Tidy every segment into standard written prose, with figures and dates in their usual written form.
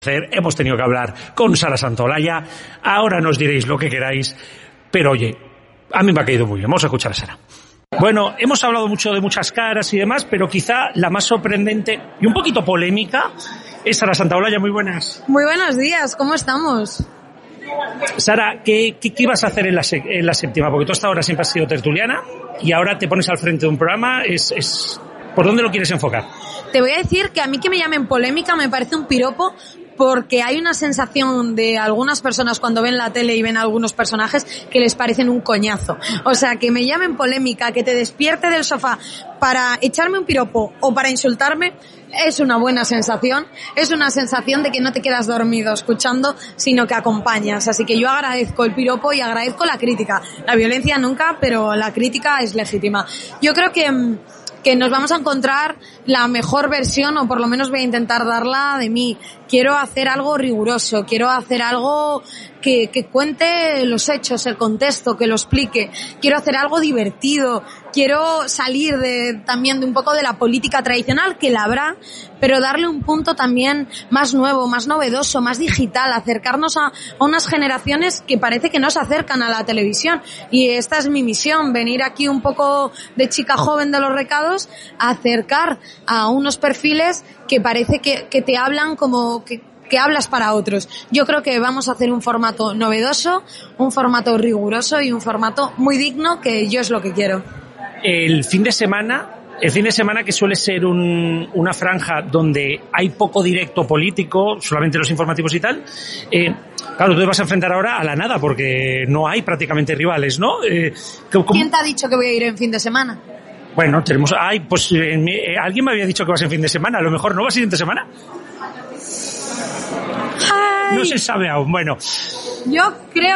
Hemos tenido que hablar con Sara Santolaya. Ahora nos diréis lo que queráis, pero oye, a mí me ha caído muy bien. Vamos a escuchar a Sara. Bueno, hemos hablado mucho de muchas caras y demás, pero quizá la más sorprendente y un poquito polémica es Sara Santolaya. Muy buenas. Muy buenos días, ¿cómo estamos? Sara, ¿qué ibas a hacer en la séptima? Porque tú hasta ahora siempre has sido tertuliana y ahora te pones al frente de un programa. ¿Por dónde lo quieres enfocar? Te voy a decir que a mí que me llamen polémica me parece un piropo, porque hay una sensación de algunas personas cuando ven la tele y ven a algunos personajes que les parecen un coñazo. O sea, que me llamen polémica, que te despierte del sofá para echarme un piropo o para insultarme, es una buena sensación. Es una sensación de que no te quedas dormido escuchando, sino que acompañas. Así que yo agradezco el piropo y agradezco la crítica. La violencia nunca, pero la crítica es legítima. Yo creo que nos vamos a encontrar la mejor versión, o por lo menos voy a intentar darla, de mí. Quiero hacer algo riguroso, quiero hacer algo que cuente los hechos, el contexto, que lo explique. Quiero hacer algo divertido, quiero salir también de un poco de la política tradicional, que la habrá, pero darle un punto también más nuevo, más novedoso, más digital, acercarnos a unas generaciones que parece que no se acercan a la televisión. Y esta es mi misión, venir aquí un poco de chica joven de los recados, a acercar a unos perfiles que parece que te hablan como que hablas para otros. Yo creo que vamos a hacer un formato novedoso, un formato riguroso y un formato muy digno, que yo es lo que quiero. El fin de semana que suele ser una franja donde hay poco directo político, solamente los informativos y tal, claro, tú te vas a enfrentar ahora a la nada porque no hay prácticamente rivales, ¿no? ¿Quién te ha dicho que voy a ir en fin de semana? Bueno, alguien me había dicho que vas en fin de semana, a lo mejor no vas siguiente semana. Ay. No se sabe aún, bueno. Yo creo,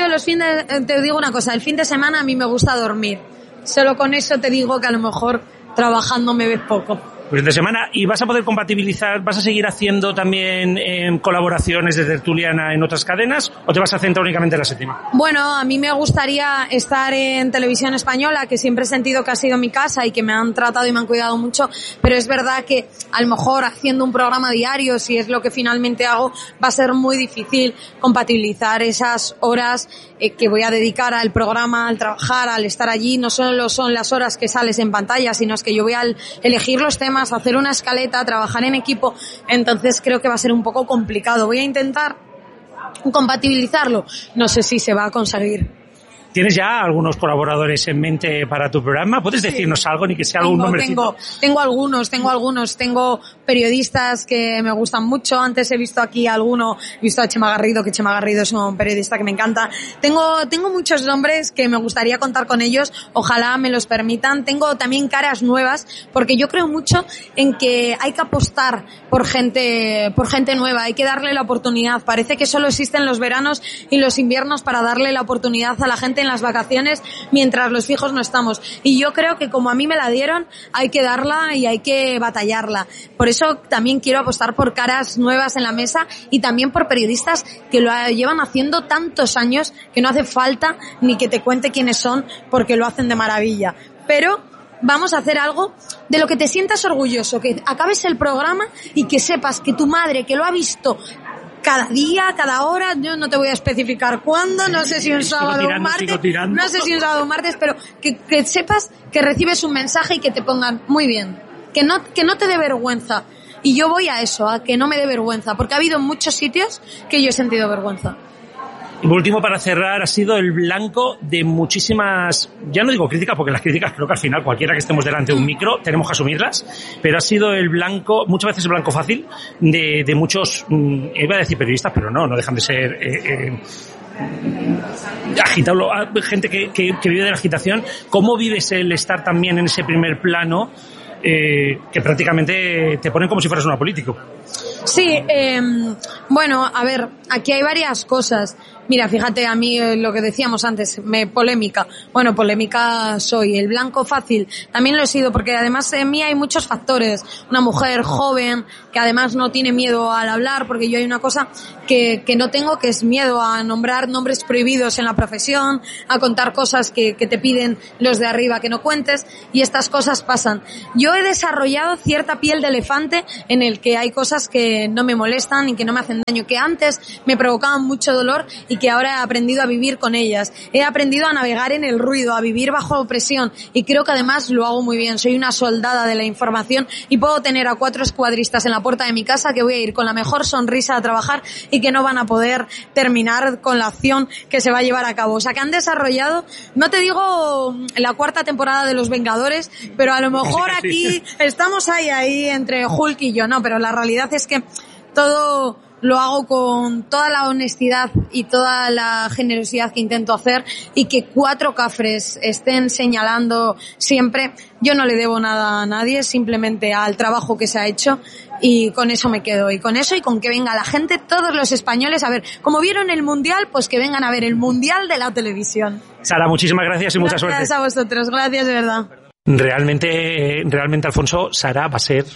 te digo una cosa, el fin de semana a mí me gusta dormir. Solo con eso te digo que a lo mejor trabajando me ves poco. Pues de semana, ¿y vas a poder compatibilizar, vas a seguir haciendo también colaboraciones de tertuliana en otras cadenas o te vas a centrar únicamente en la séptima? Bueno, a mí me gustaría estar en Televisión Española, que siempre he sentido que ha sido mi casa y que me han tratado y me han cuidado mucho, pero es verdad que a lo mejor haciendo un programa diario, si es lo que finalmente hago, va a ser muy difícil compatibilizar esas horas que voy a dedicar al programa, al trabajar, al estar allí. No solo son las horas que sales en pantalla, sino es que yo voy a elegir los temas, hacer una escaleta, trabajar en equipo. Entonces creo que va a ser un poco complicado. Voy a intentar compatibilizarlo. No sé si se va a conseguir. ¿Tienes ya algunos colaboradores en mente para tu programa? ¿Puedes decirnos algo, ni que sea algún nombrecito? Tengo algunos. Tengo periodistas que me gustan mucho. Antes he visto aquí he visto a Chema Garrido, que Chema Garrido es un periodista que me encanta. Tengo muchos nombres que me gustaría contar con ellos. Ojalá me los permitan. Tengo también caras nuevas, porque yo creo mucho en que hay que apostar por gente nueva. Hay que darle la oportunidad. Parece que solo existen los veranos y los inviernos para darle la oportunidad a la gente en las vacaciones, mientras los fijos no estamos. Y yo creo que como a mí me la dieron, hay que darla y hay que batallarla. Por eso también quiero apostar por caras nuevas en la mesa y también por periodistas que lo llevan haciendo tantos años que no hace falta ni que te cuente quiénes son, porque lo hacen de maravilla. Pero vamos a hacer algo de lo que te sientas orgulloso, que acabes el programa y que sepas que tu madre, que lo ha visto cada día, cada hora, yo no te voy a especificar cuándo, no sé si un sábado o un martes, pero que sepas que recibes un mensaje y que te pongan muy bien, que no te dé vergüenza. Y yo voy a eso, a que no me dé vergüenza, porque ha habido muchos sitios que yo he sentido vergüenza. Y por último, para cerrar, ha sido el blanco de muchísimas, ya no digo críticas, porque las críticas creo que al final cualquiera que estemos delante de un micro tenemos que asumirlas, pero ha sido el blanco, muchas veces el blanco fácil, de muchos, iba a decir periodistas, pero no dejan de ser agitado, gente que vive de la agitación. ¿Cómo vives el estar también en ese primer plano que prácticamente te ponen como si fueras una político? Sí, bueno, a ver, aquí hay varias cosas. Mira, fíjate, a mí lo que decíamos antes, polémica. Bueno, polémica soy. El blanco fácil también lo he sido, porque además en mí hay muchos factores. Una mujer joven que además no tiene miedo al hablar, porque yo hay una cosa que no tengo, que es miedo a nombrar nombres prohibidos en la profesión, a contar cosas que te piden los de arriba que no cuentes, y estas cosas pasan. Yo he desarrollado cierta piel de elefante en el que hay cosas que no me molestan y que no me hacen daño, que antes me provocaban mucho dolor y que ahora he aprendido a vivir con ellas. He aprendido a navegar en el ruido, a vivir bajo presión, y creo que además lo hago muy bien. Soy una soldada de la información y puedo tener a 4 escuadristas en la puerta de mi casa que voy a ir con la mejor sonrisa a trabajar y que no van a poder terminar con la acción que se va a llevar a cabo. O sea, que han desarrollado, no te digo la 4ª temporada de Los Vengadores, pero a lo mejor aquí estamos ahí entre Hulk y yo, no, pero la realidad es que todo lo hago con toda la honestidad y toda la generosidad que intento hacer, y que 4 cafres estén señalando siempre. Yo no le debo nada a nadie, simplemente al trabajo que se ha hecho, y con eso me quedo. Y con eso, y con que venga la gente, todos los españoles, a ver, como vieron el Mundial, pues que vengan a ver el Mundial de la televisión. Sara, muchísimas gracias y mucha suerte. Gracias a vosotros, gracias de verdad. Realmente, Alfonso, Sara va a ser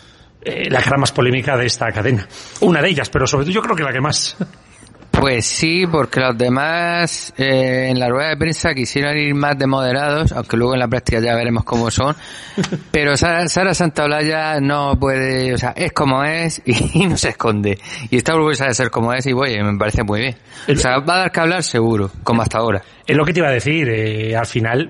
la cara más polémica de esta cadena. Una de ellas, pero sobre todo yo creo que la que más. Pues sí, porque los demás en la rueda de prensa quisieron ir más de moderados, aunque luego en la práctica ya veremos cómo son. Pero Sara Santaolalla no puede, o sea, es como es y no se esconde. Y está orgullosa de ser como es, y oye, me parece muy bien. O sea, va a dar que hablar seguro, como hasta ahora. Es lo que te iba a decir, al final,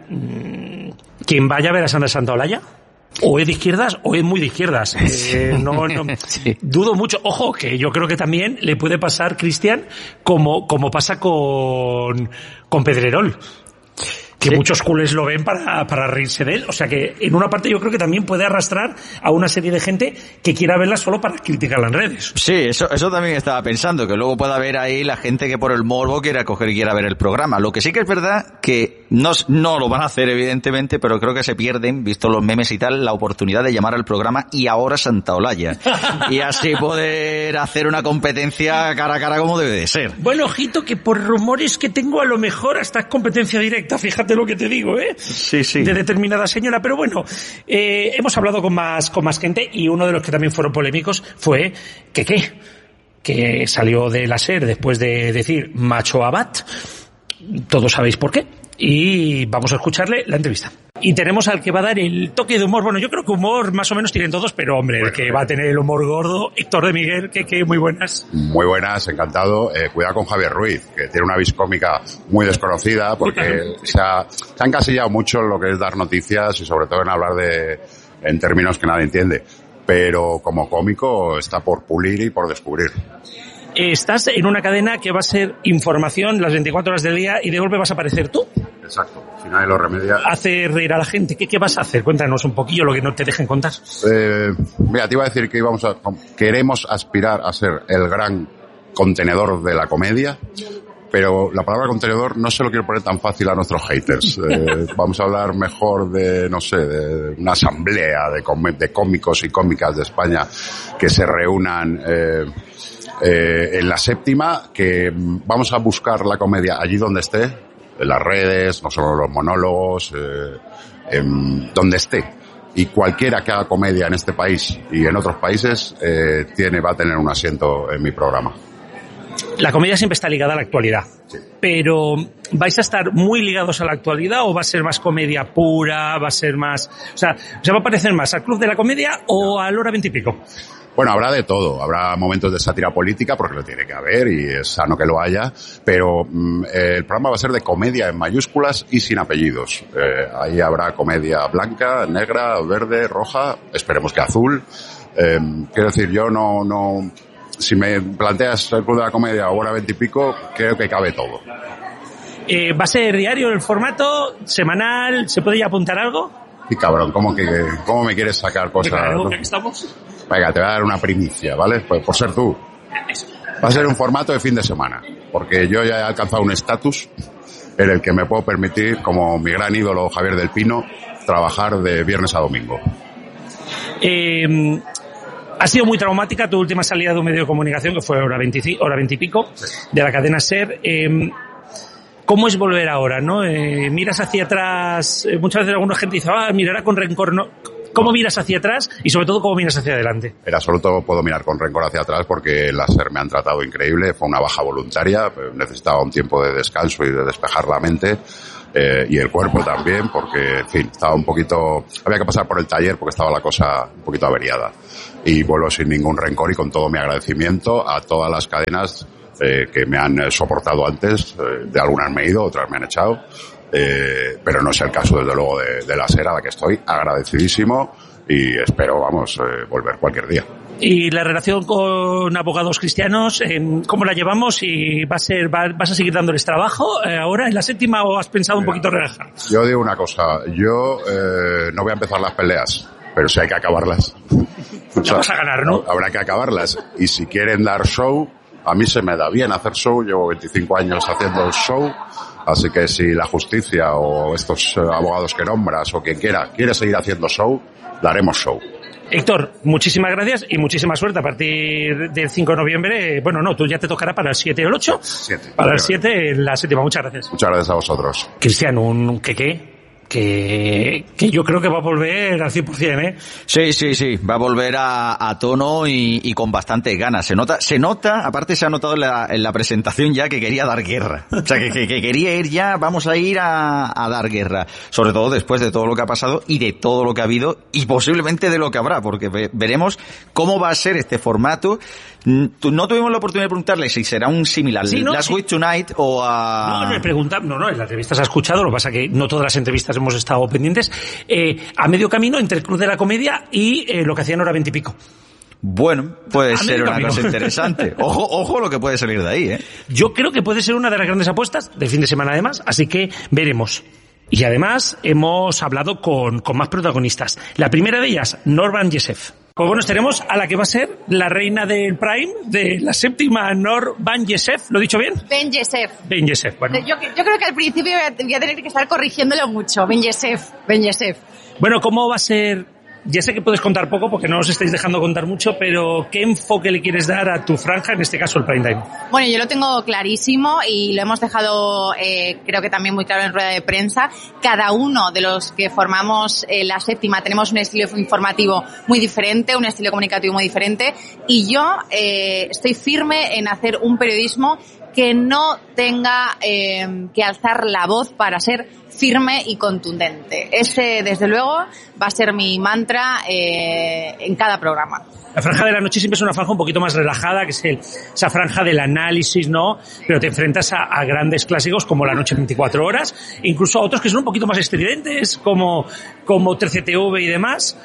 quien vaya a ver a Sara Santaolalla, o es de izquierdas o es muy de izquierdas. No, sí. Dudo mucho. Ojo, que yo creo que también le puede pasar, Cristian, como pasa con Pedrerol. Que sí. Muchos culés lo ven para reírse de él. O sea que en una parte yo creo que también puede arrastrar a una serie de gente que quiera verla solo para criticarla en redes. Sí, eso también estaba pensando, que luego pueda haber ahí la gente que por el morbo quiera coger y quiera ver el programa. Lo que sí que es verdad que no lo van a hacer evidentemente, pero creo que se pierden, visto los memes y tal, la oportunidad de llamar al programa Y Ahora Santaolalla. Y así poder hacer una competencia cara a cara como debe de ser. Bueno, ojito, que por rumores que tengo a lo mejor hasta es competencia directa, fíjate lo que te digo, Sí. De determinada señora, pero bueno, hemos hablado con más gente, y uno de los que también fueron polémicos fue que salió de la SER después de decir macho abad. Todos sabéis por qué, y vamos a escucharle la entrevista. Y tenemos al que va a dar el toque de humor. Bueno, yo creo que humor más o menos tienen todos, pero hombre, el que va a tener el humor gordo, Héctor de Miguel, que muy buenas. Muy buenas, encantado. Cuidado con Javier Ruiz, que tiene una vis cómica muy desconocida, porque se ha encasillado mucho en lo que es dar noticias y sobre todo en hablar en términos que nadie entiende. Pero como cómico está por pulir y por descubrir. Estás en una cadena que va a ser información las 24 horas del día, y de golpe vas a aparecer tú. Exacto, al final de lo remedia. Hace reír a la gente. ¿Qué vas a hacer? Cuéntanos un poquillo lo que no te dejen contar. Mira, te iba a decir que queremos aspirar a ser el gran contenedor de la comedia, pero la palabra contenedor no se lo quiero poner tan fácil a nuestros haters. Vamos a hablar mejor de una asamblea de cómicos y cómicas de España que se reúnan en la séptima, que vamos a buscar la comedia allí donde esté, en las redes, no solo los monólogos, donde esté. Y cualquiera que haga comedia en este país y en otros países va a tener un asiento en mi programa. La comedia siempre está ligada a la actualidad. Sí. Pero ¿vais a estar muy ligados a la actualidad o va a ser más comedia pura? ¿Va a ser más... O sea, ¿va a parecer más al Club de la Comedia o a Hora 20 y pico? Bueno, habrá de todo. Habrá momentos de sátira política, porque lo tiene que haber y es sano que lo haya, pero el programa va a ser de comedia en mayúsculas y sin apellidos. Ahí habrá comedia blanca, negra, verde, roja, esperemos que azul. Quiero decir, yo no... Si me planteas el Club de la Comedia o Hora 20 y pico, creo que cabe todo. ¿Va a ser diario el formato? ¿Semanal? ¿Se puede ya apuntar algo? Y cabrón, ¿cómo me quieres sacar cosas? Claro, ¿no? ¿Estamos? Venga, te voy a dar una primicia, ¿vale? Pues por ser tú. Va a ser un formato de fin de semana, porque yo ya he alcanzado un estatus en el que me puedo permitir, como mi gran ídolo Javier del Pino, trabajar de viernes a domingo. Ha sido muy traumática tu última salida de un medio de comunicación, que fue hora 20 y pico, de la cadena SER. ¿Cómo es volver ahora, no? Miras hacia atrás, muchas veces alguna gente dice, mirará con rencor, ¿no? ¿Cómo miras hacia atrás y sobre todo cómo miras hacia adelante? En absoluto puedo mirar con rencor hacia atrás porque la SER me han tratado increíble, fue una baja voluntaria, necesitaba un tiempo de descanso y de despejar la mente. Y el cuerpo también, porque, en fin, estaba había que pasar por el taller porque estaba la cosa un poquito averiada. Y vuelvo sin ningún rencor y con todo mi agradecimiento a todas las cadenas que me han soportado antes. De algunas me he ido, otras me han echado. Pero no es el caso, desde luego, de la SER, a la que estoy agradecidísimo y espero, volver cualquier día. ¿Y la relación con Abogados Cristianos, cómo la llevamos? ¿Y vas a seguir dándoles trabajo ahora en la séptima o has pensado un poquito relajar? Yo digo una cosa, yo no voy a empezar las peleas, pero si hay que acabarlas. Vas a ganar, ¿no? Habrá que acabarlas. Y si quieren dar show, a mí se me da bien hacer show, llevo 25 años haciendo show, así que si la justicia o estos abogados que nombras o quien quiere seguir haciendo show, daremos show. Héctor, muchísimas gracias y muchísima suerte a partir del 5 de noviembre. Bueno, no, tú ya te tocará para el 7 o el 8. 7. Para el 7, la séptima. Muchas gracias. Muchas gracias a vosotros. Cristian, un que yo creo que va a volver al 100%, ¿eh? Sí, va a volver a tono y con bastante ganas. Se nota, aparte se ha notado en la presentación ya que quería dar guerra. O sea, que quería ir ya, vamos a ir a dar guerra. Sobre todo después de todo lo que ha pasado y de todo lo que ha habido y posiblemente de lo que habrá, porque veremos cómo va a ser este formato. No tuvimos la oportunidad de preguntarle si será un similar Last Week Tonight o a... No, me preguntan, no, en las entrevistas ha escuchado, lo que pasa que no todas las entrevistas hemos estado pendientes, a medio camino entre el Club de la Comedia y lo que hacían hora 20 y pico. Bueno, puede ser una cosa interesante. Ojo lo que puede salir de ahí, ¿eh? Yo creo que puede ser una de las grandes apuestas del fin de semana además, así que veremos. Y además hemos hablado con más protagonistas. La primera de ellas, Noor Van Jesef. Pues bueno, tenemos a la que va a ser la reina del Prime, de la séptima, Noor Van Jesef. ¿Lo he dicho bien? Ben Jesef. Ben Jesef, bueno. Yo creo que al principio voy a tener que estar corrigiéndolo mucho. Ben Jesef. Bueno, ¿cómo va a ser? Ya sé que puedes contar poco porque no os estáis dejando contar mucho, pero ¿qué enfoque le quieres dar a tu franja, en este caso el prime time? Bueno, yo lo tengo clarísimo y lo hemos dejado creo que también muy claro en rueda de prensa. Cada uno de los que formamos la séptima tenemos un estilo informativo muy diferente, un estilo comunicativo muy diferente y yo estoy firme en hacer un periodismo que no tenga que alzar la voz para ser firme y contundente. Ese, desde luego, va a ser mi mantra en cada programa. La franja de la noche siempre es una franja un poquito más relajada, que es esa franja del análisis, ¿no? Pero te enfrentas a grandes clásicos como La Noche 24 Horas, incluso a otros que son un poquito más estridentes, como 13TV y demás.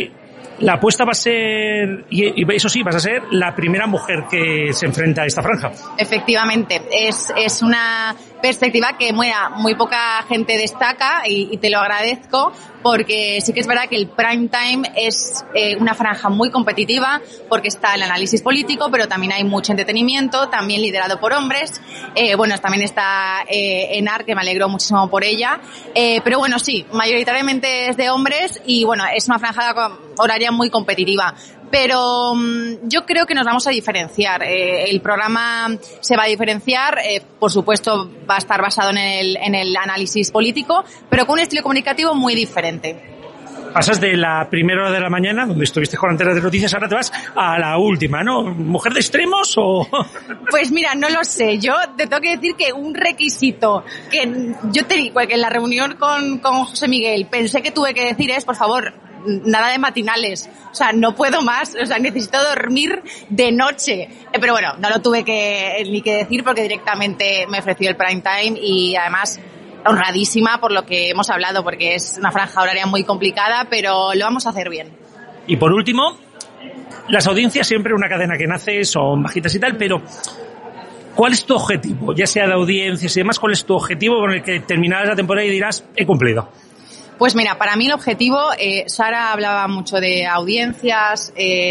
La apuesta va a ser, y eso sí, vas a ser la primera mujer que se enfrenta a esta franja. Efectivamente, es una perspectiva que muy poca gente destaca y te lo agradezco porque sí que es verdad que el prime time es una franja muy competitiva porque está el análisis político, pero también hay mucho entretenimiento, también liderado por hombres. Bueno, también está Enar, que me alegro muchísimo por ella. Pero bueno, sí, mayoritariamente es de hombres y bueno, es una franja horaria muy competitiva. Pero yo creo que nos vamos a diferenciar. El programa se va a diferenciar, por supuesto va a estar basado en el análisis político, pero con un estilo comunicativo muy diferente. Pasas de la primera hora de la mañana, donde estuviste con Antena de Noticias, ahora te vas a la última, ¿no? ¿Mujer de extremos o...? Pues mira, no lo sé. Yo te tengo que decir que un requisito que yo te digo que en la reunión con José Miguel pensé que tuve que decir es, por favor, nada de matinales, o sea, no puedo más, o sea, necesito dormir de noche, pero bueno, no lo tuve ni que decir porque directamente me ofreció el prime time y además honradísima por lo que hemos hablado porque es una franja horaria muy complicada, pero lo vamos a hacer bien. Y por último, las audiencias siempre una cadena que nace son bajitas y tal, pero ¿cuál es tu objetivo? Ya sea de audiencias y demás, ¿cuál es tu objetivo con el que terminarás la temporada y dirás, he cumplido? Pues mira, para mí el objetivo, Sara hablaba mucho de audiencias,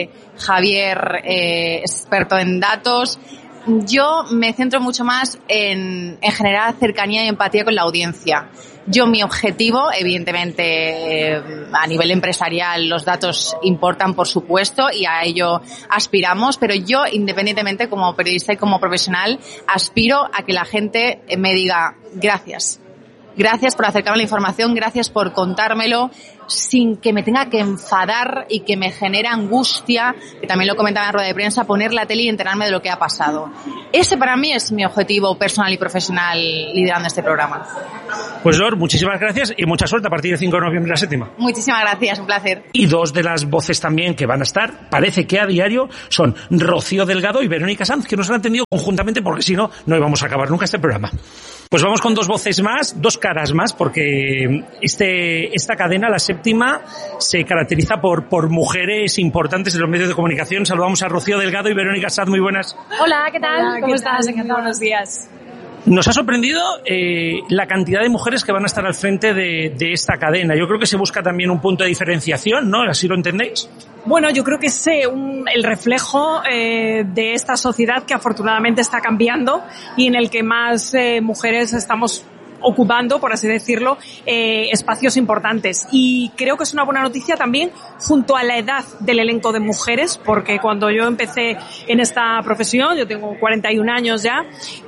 Javier, experto en datos. Yo me centro mucho más en generar cercanía y empatía con la audiencia. Mi objetivo, evidentemente, a nivel empresarial los datos importan, por supuesto, y a ello aspiramos, pero yo, independientemente, como periodista y como profesional, aspiro a que la gente me diga gracias. Gracias por acercarme la información, gracias por contármelo sin que me tenga que enfadar y que me genere angustia, que también lo comentaba en rueda de prensa, poner la tele y enterarme de lo que ha pasado. Ese para mí es mi objetivo personal y profesional liderando este programa. Pues Lor, muchísimas gracias y mucha suerte a partir del 5 de noviembre la séptima. Muchísimas gracias, un placer. Y dos de las voces también que van a estar, parece que a diario, son Rocío Delgado y Verónica Sanz, que nos han atendido conjuntamente porque si no, no íbamos a acabar nunca este programa. Pues vamos con dos voces más, dos caras más, porque esta cadena, la séptima, se caracteriza por mujeres importantes en los medios de comunicación. Saludamos a Rocío Delgado y Verónica Sanz, muy buenas. Hola, ¿qué tal? Hola, ¿Cómo estás? Encantado, buenos días. Nos ha sorprendido la cantidad de mujeres que van a estar al frente de esta cadena. Yo creo que se busca también un punto de diferenciación, ¿no? ¿Así lo entendéis? Bueno, yo creo que es el reflejo de esta sociedad que afortunadamente está cambiando y en el que más mujeres estamos ocupando, por así decirlo, espacios importantes. Y creo que es una buena noticia también junto a la edad del elenco de mujeres, porque cuando yo empecé en esta profesión, yo tengo 41 años ya,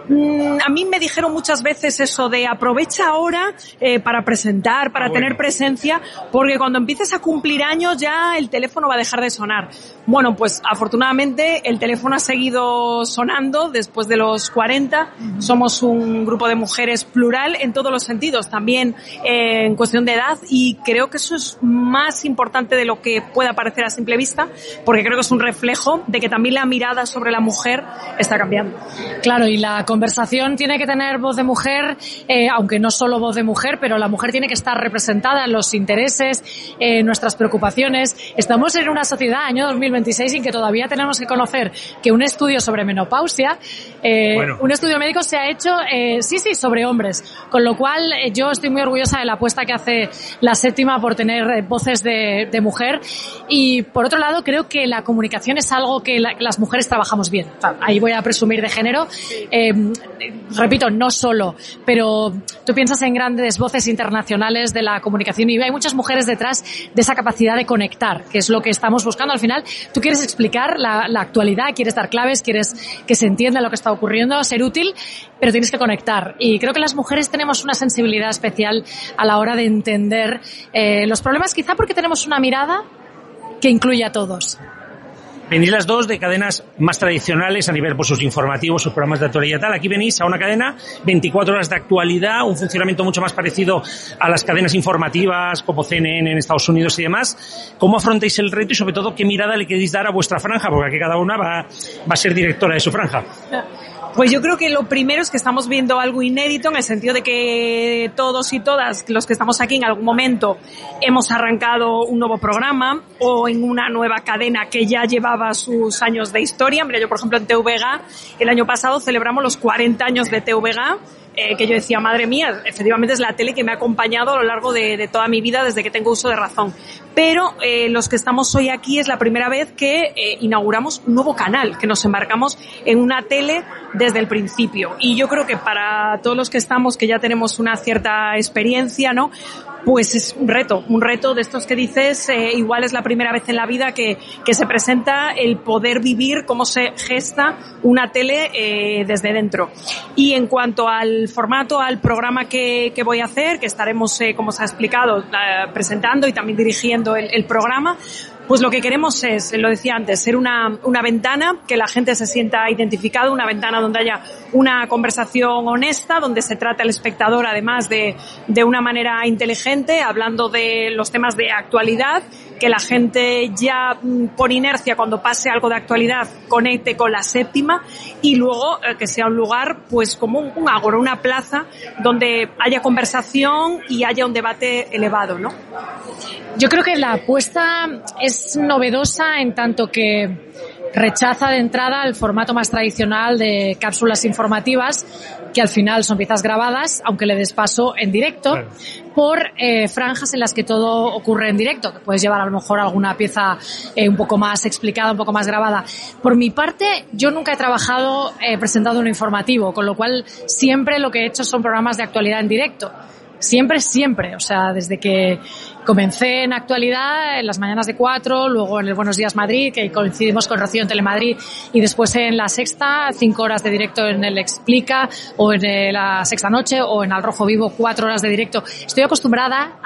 a mí me dijeron muchas veces eso de aprovecha ahora para presentar, para tener presencia, porque cuando empieces a cumplir años ya el teléfono va a dejar de sonar. Bueno, pues afortunadamente el teléfono ha seguido sonando después de los 40. Somos un grupo de mujeres plural en todos los sentidos, también en cuestión de edad, y creo que eso es más importante de lo que pueda parecer a simple vista, porque creo que es un reflejo de que también la mirada sobre la mujer está cambiando. Claro, y la conversación tiene que tener voz de mujer, aunque no solo voz de mujer, pero la mujer tiene que estar representada en los intereses, nuestras preocupaciones. Estamos en una sociedad, año 2026, en que todavía tenemos que conocer que un estudio sobre menopausia, un estudio médico se ha hecho, sobre hombres. Con lo cual, yo estoy muy orgullosa de la apuesta que hace la séptima por tener voces de mujer. Y, por otro lado, creo que la comunicación es algo que las mujeres trabajamos bien. Ahí voy a presumir de género. Repito, no solo, pero tú piensas en grandes voces internacionales de la comunicación y hay muchas mujeres detrás de esa capacidad de conectar, que es lo que estamos buscando. Al final, tú quieres explicar la actualidad, quieres dar claves, quieres que se entienda lo que está ocurriendo, ser útil, pero tienes que conectar. Y creo que las mujeres tenemos una sensibilidad especial a la hora de entender los problemas, quizá porque tenemos una mirada que incluye a todos. Venís las dos de cadenas más tradicionales a nivel por sus informativos, sus programas de actualidad y tal. Aquí venís a una cadena 24 horas de actualidad, un funcionamiento mucho más parecido a las cadenas informativas como CNN en Estados Unidos y demás. ¿Cómo afrontáis el reto y sobre todo qué mirada le queréis dar a vuestra franja? Porque aquí cada una va a ser directora de su franja. Pues yo creo que lo primero es que estamos viendo algo inédito en el sentido de que todos y todas los que estamos aquí en algún momento hemos arrancado un nuevo programa o en una nueva cadena que ya llevaba sus años de historia. Mira, yo por ejemplo en TVG el año pasado celebramos los 40 años de TVG, que yo decía, madre mía, efectivamente es la tele que me ha acompañado a lo largo de toda mi vida desde que tengo uso de razón. Pero los que estamos hoy aquí es la primera vez que inauguramos un nuevo canal, que nos embarcamos en una tele desde el principio. Y yo creo que para todos los que estamos, que ya tenemos una cierta experiencia, ¿no? Pues es un reto de estos que dices, igual es la primera vez en la vida que se presenta el poder vivir cómo se gesta una tele desde dentro. Y en cuanto al formato, al programa que voy a hacer, que estaremos, como se ha explicado, presentando y también dirigiendo el programa, pues lo que queremos es, lo decía antes, ser una ventana, que la gente se sienta identificada, una ventana donde haya una conversación honesta, donde se trate al espectador además de una manera inteligente, hablando de los temas de actualidad, que la gente ya por inercia cuando pase algo de actualidad conecte con la séptima y luego que sea un lugar pues como un ágora, una plaza donde haya conversación y haya un debate elevado, ¿no? Yo creo que la apuesta es novedosa en tanto que rechaza de entrada el formato más tradicional de cápsulas informativas, que al final son piezas grabadas, aunque le des paso en directo, claro, por franjas en las que todo ocurre en directo, que puedes llevar a lo mejor alguna pieza un poco más explicada, un poco más grabada. Por mi parte, yo nunca he trabajado presentando un informativo, con lo cual siempre lo que he hecho son programas de actualidad en directo. Siempre. O sea, desde que comencé en Actualidad, en las mañanas de 4, luego en el Buenos Días Madrid, que coincidimos con Rocío en Telemadrid, y después en La Sexta, 5 horas de directo en el Explica, o en La Sexta Noche, o en Al Rojo Vivo, 4 horas de directo. Estoy acostumbrada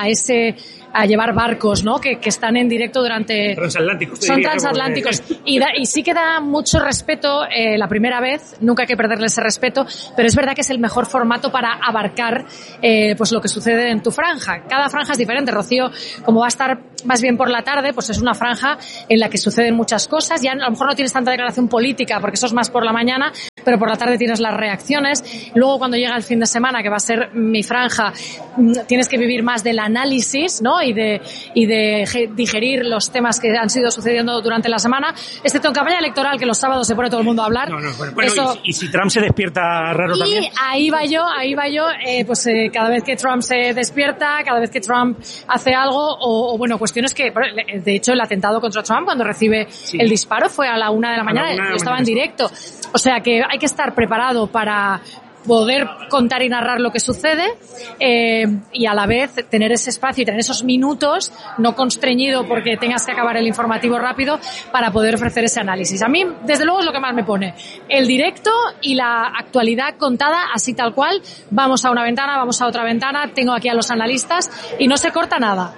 a llevar barcos, ¿no? Que están en directo durante... Transatlánticos. Son transatlánticos. Y sí que da mucho respeto la primera vez, nunca hay que perderle ese respeto, pero es verdad que es el mejor formato para abarcar pues lo que sucede en tu franja. Cada franja es diferente. Rocío, como va a estar más bien por la tarde, pues es una franja en la que suceden muchas cosas. Ya a lo mejor no tienes tanta declaración política, porque eso es más por la mañana, pero por la tarde tienes las reacciones. Luego, cuando llega el fin de semana, que va a ser mi franja, tienes que vivir más del análisis, ¿no? Y de digerir los temas que han sido sucediendo durante la semana, excepto en campaña electoral, que los sábados se pone todo el mundo a hablar. Bueno, eso... y si Trump se despierta raro también. Y ahí va yo, cada vez que Trump se despierta, cada vez que Trump hace algo, o bueno, cuestiones que, de hecho, el atentado contra Trump, cuando recibe el disparo, fue a la 1 de la mañana, yo estaba en directo. O sea que hay que estar preparado para poder contar y narrar lo que sucede, y a la vez tener ese espacio y tener esos minutos, no constreñido porque tengas que acabar el informativo rápido, para poder ofrecer ese análisis. A mí, desde luego, es lo que más me pone. El directo y la actualidad contada así tal cual. Vamos a una ventana, vamos a otra ventana, tengo aquí a los analistas y no se corta nada.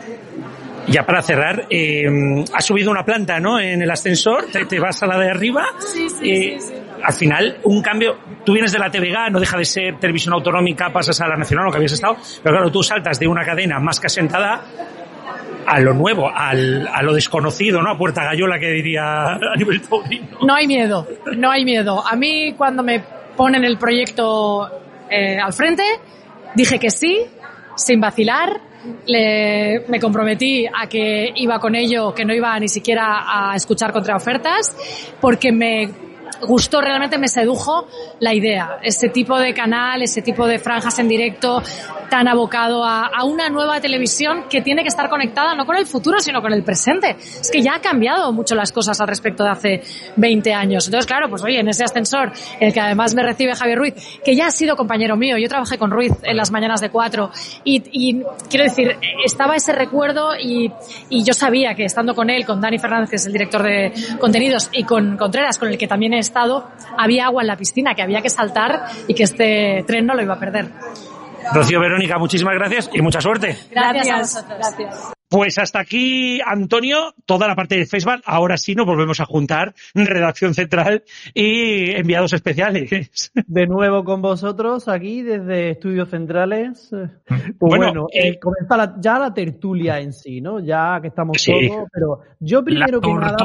Ya para cerrar, has subido una planta, ¿no? En el ascensor, te vas a la de arriba. Sí. Al final, un cambio. Tú vienes de la TVG, no deja de ser televisión autonómica, pasas a la nacional, lo que habías estado. Pero claro, tú saltas de una cadena más que asentada a lo nuevo, a lo desconocido, ¿no? A puerta gallola, que diría a nivel taurino. No hay miedo. A mí, cuando me ponen el proyecto al frente, dije que sí, sin vacilar. Me comprometí a que iba con ello, que no iba ni siquiera a escuchar contraofertas, porque me gustó, realmente me sedujo la idea, ese tipo de canal, ese tipo de franjas en directo tan abocado a una nueva televisión que tiene que estar conectada no con el futuro, sino con el presente. Es que ya han cambiado mucho las cosas al respecto de hace 20 años. Entonces, claro, pues oye, en ese ascensor, el que además me recibe Javier Ruiz, que ya ha sido compañero mío, yo trabajé con Ruiz en las mañanas de 4, y quiero decir, estaba ese recuerdo, y yo sabía que estando con él, con Dani Fernández, que es el director de contenidos, y con Contreras, con el que también he estado, había agua en la piscina, que había que saltar y que este tren no lo iba a perder. Rocío, Verónica, muchísimas gracias y mucha suerte. Gracias. Gracias. Pues hasta aquí, Antonio, toda la parte de Facebook. Ahora sí nos volvemos a juntar, redacción central y enviados especiales. De nuevo con vosotros aquí desde Estudios Centrales. Pues bueno, comienza ya la tertulia en sí, ¿no? Ya que estamos todos, pero yo primero que nada,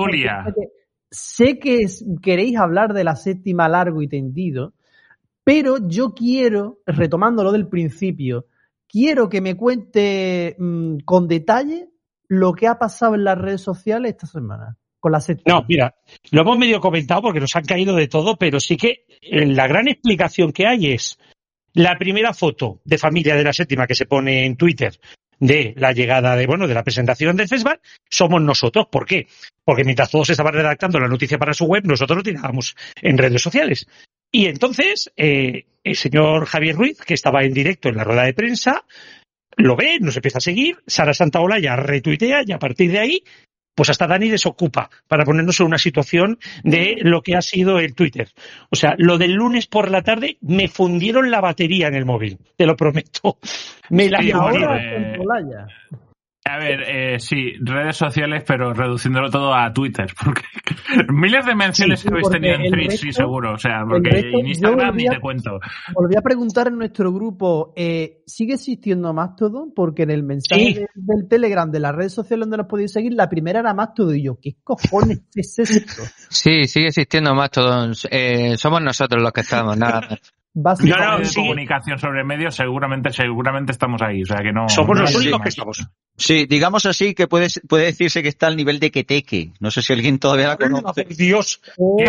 sé que queréis hablar de la séptima largo y tendido, pero yo quiero, retomando lo del principio, quiero que me cuente con detalle lo que ha pasado en las redes sociales esta semana con la séptima. No, mira, lo hemos medio comentado porque nos han caído de todo, pero sí que la gran explicación que hay es la primera foto de familia de la séptima que se pone en Twitter de la llegada de la presentación de Facebook, somos nosotros. ¿Por qué? Porque mientras todos estaban redactando la noticia para su web, nosotros lo tirábamos en redes sociales. Y entonces, el señor Javier Ruiz, que estaba en directo en la rueda de prensa, lo ve, nos empieza a seguir, Sara Santaolalla retuitea, y a partir de ahí, pues hasta Dani desocupa para ponernos en una situación de lo que ha sido el Twitter. O sea, lo del lunes por la tarde me fundieron la batería en el móvil, te lo prometo. Me la fundieron. A ver, sí, redes sociales, pero reduciéndolo todo a Twitter, porque miles de menciones habéis tenido en Twitch, sí, seguro, o sea, porque en Instagram ni te cuento. Volví a preguntar en nuestro grupo, ¿sigue existiendo Mastodon? Porque en el mensaje del Telegram de las redes sociales donde nos podéis seguir, la primera era Mastodon, y yo, ¿qué cojones es esto? Sí, sigue existiendo Mastodon, somos nosotros los que estamos, nada más. Comunicación sobre medios, seguramente estamos ahí, o sea que no. Somos los únicos que estamos. Sí, digamos así que puede decirse que está al nivel de Queteque. No sé si alguien todavía la conoce. Dios,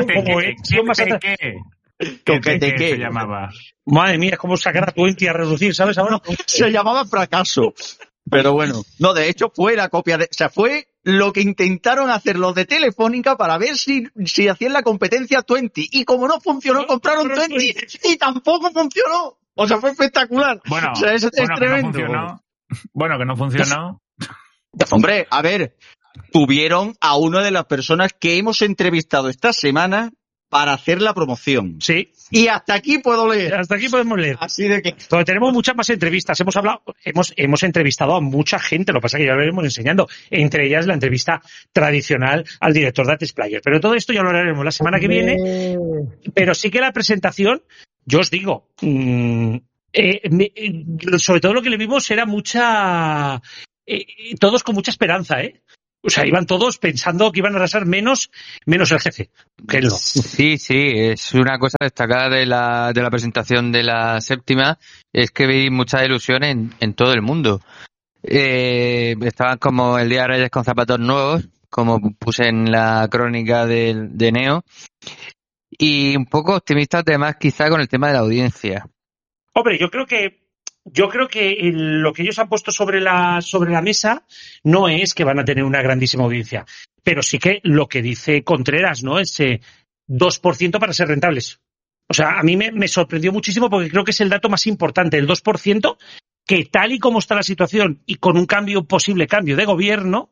Queteque se llamaba. Madre mía, es como sacar a Twenty a reducir, ¿sabes? Ahora se llamaba Fracaso. Pero bueno, no, de hecho fue la copia fue lo que intentaron hacer los de Telefónica para ver si hacían la competencia Twenty. Y como no funcionó, compraron Twenty y tampoco funcionó. O sea, fue espectacular. Bueno, o sea, es tremendo. Que no funcionó. Hombre, a ver, tuvieron a una de las personas que hemos entrevistado esta semana para hacer la promoción. Sí. Y hasta aquí puedo leer. Hasta aquí podemos leer. Así de que... Pero tenemos muchas más entrevistas. Hemos entrevistado a mucha gente. Lo que pasa es que ya lo iremos enseñando. Entre ellas la entrevista tradicional al director de AtSplayer. Pero todo esto ya lo haremos la semana que viene. Pero sí que la presentación, yo os digo, sobre todo lo que le vimos era todos con mucha esperanza, ¿eh? O sea, iban todos pensando que iban a arrasar menos el jefe. Que no. Sí, es una cosa destacada de la presentación de la séptima, es que vi mucha ilusión en todo el mundo. Estaban como el Día de Reyes con zapatos nuevos, como puse en la crónica de Neo, y un poco optimistas además quizá con el tema de la audiencia. Hombre, yo creo que lo que ellos han puesto sobre la mesa no es que van a tener una grandísima audiencia, pero sí que lo que dice Contreras, ¿no? Ese 2% para ser rentables. O sea, a mí me sorprendió muchísimo porque creo que es el dato más importante, el 2%, que tal y como está la situación y con un posible cambio de gobierno,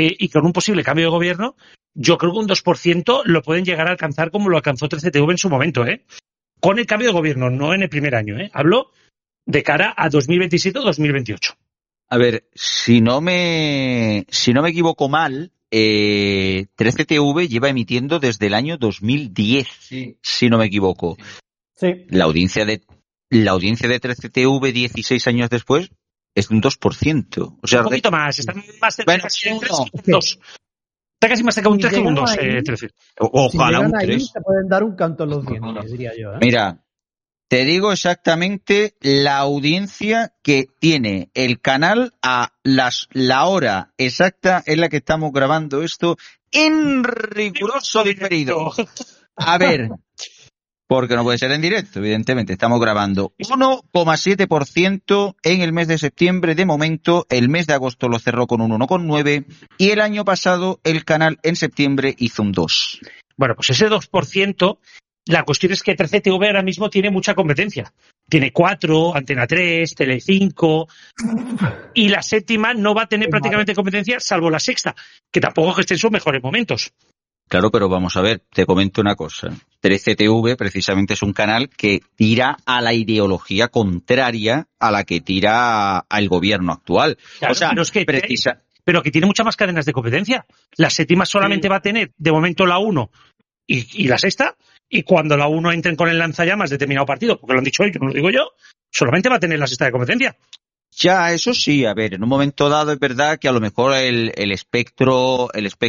yo creo que un 2% lo pueden llegar a alcanzar como lo alcanzó 13TV en su momento, ¿eh? Con el cambio de gobierno, no en el primer año, ¿eh? Hablo de cara a 2027 o 2028. A ver, si no me equivoco mal, 13TV lleva emitiendo desde el año 2010, sí. Si no me equivoco. Sí. La audiencia de 13TV 16 años después es de un 2%. O sea, un poquito más, están más cerca de un 2. Está casi más cerca de un 3 que un 2, 13. Ojalá si un 3. Ahí, se pueden dar un canto en los dientes, diría yo. Mira, te digo exactamente la audiencia que tiene el canal a la hora exacta en la que estamos grabando esto en riguroso diferido. A ver, porque no puede ser en directo, evidentemente. Estamos grabando 1,7% en el mes de septiembre de momento. El mes de agosto lo cerró con un 1,9% y el año pasado el canal en septiembre hizo un 2%. Bueno, pues ese 2%... La cuestión es que 13TV ahora mismo tiene mucha competencia. Tiene 4, Antena 3, Telecinco, y la séptima no va a tener prácticamente competencia, salvo la sexta, que tampoco es que esté en sus mejores momentos. Claro, pero vamos a ver, te comento una cosa. 13TV precisamente es un canal que tira a la ideología contraria a la que tira al gobierno actual. Claro, o sea, pero que tiene muchas más cadenas de competencia. La séptima solamente va a tener, de momento, la 1 y la sexta. Y cuando la 1 entren con el lanzallamas de determinado partido, porque lo han dicho ellos, no lo digo yo, solamente va a tener la sexta de competencia. Ya, eso sí, a ver, en un momento dado es verdad que a lo mejor el espectro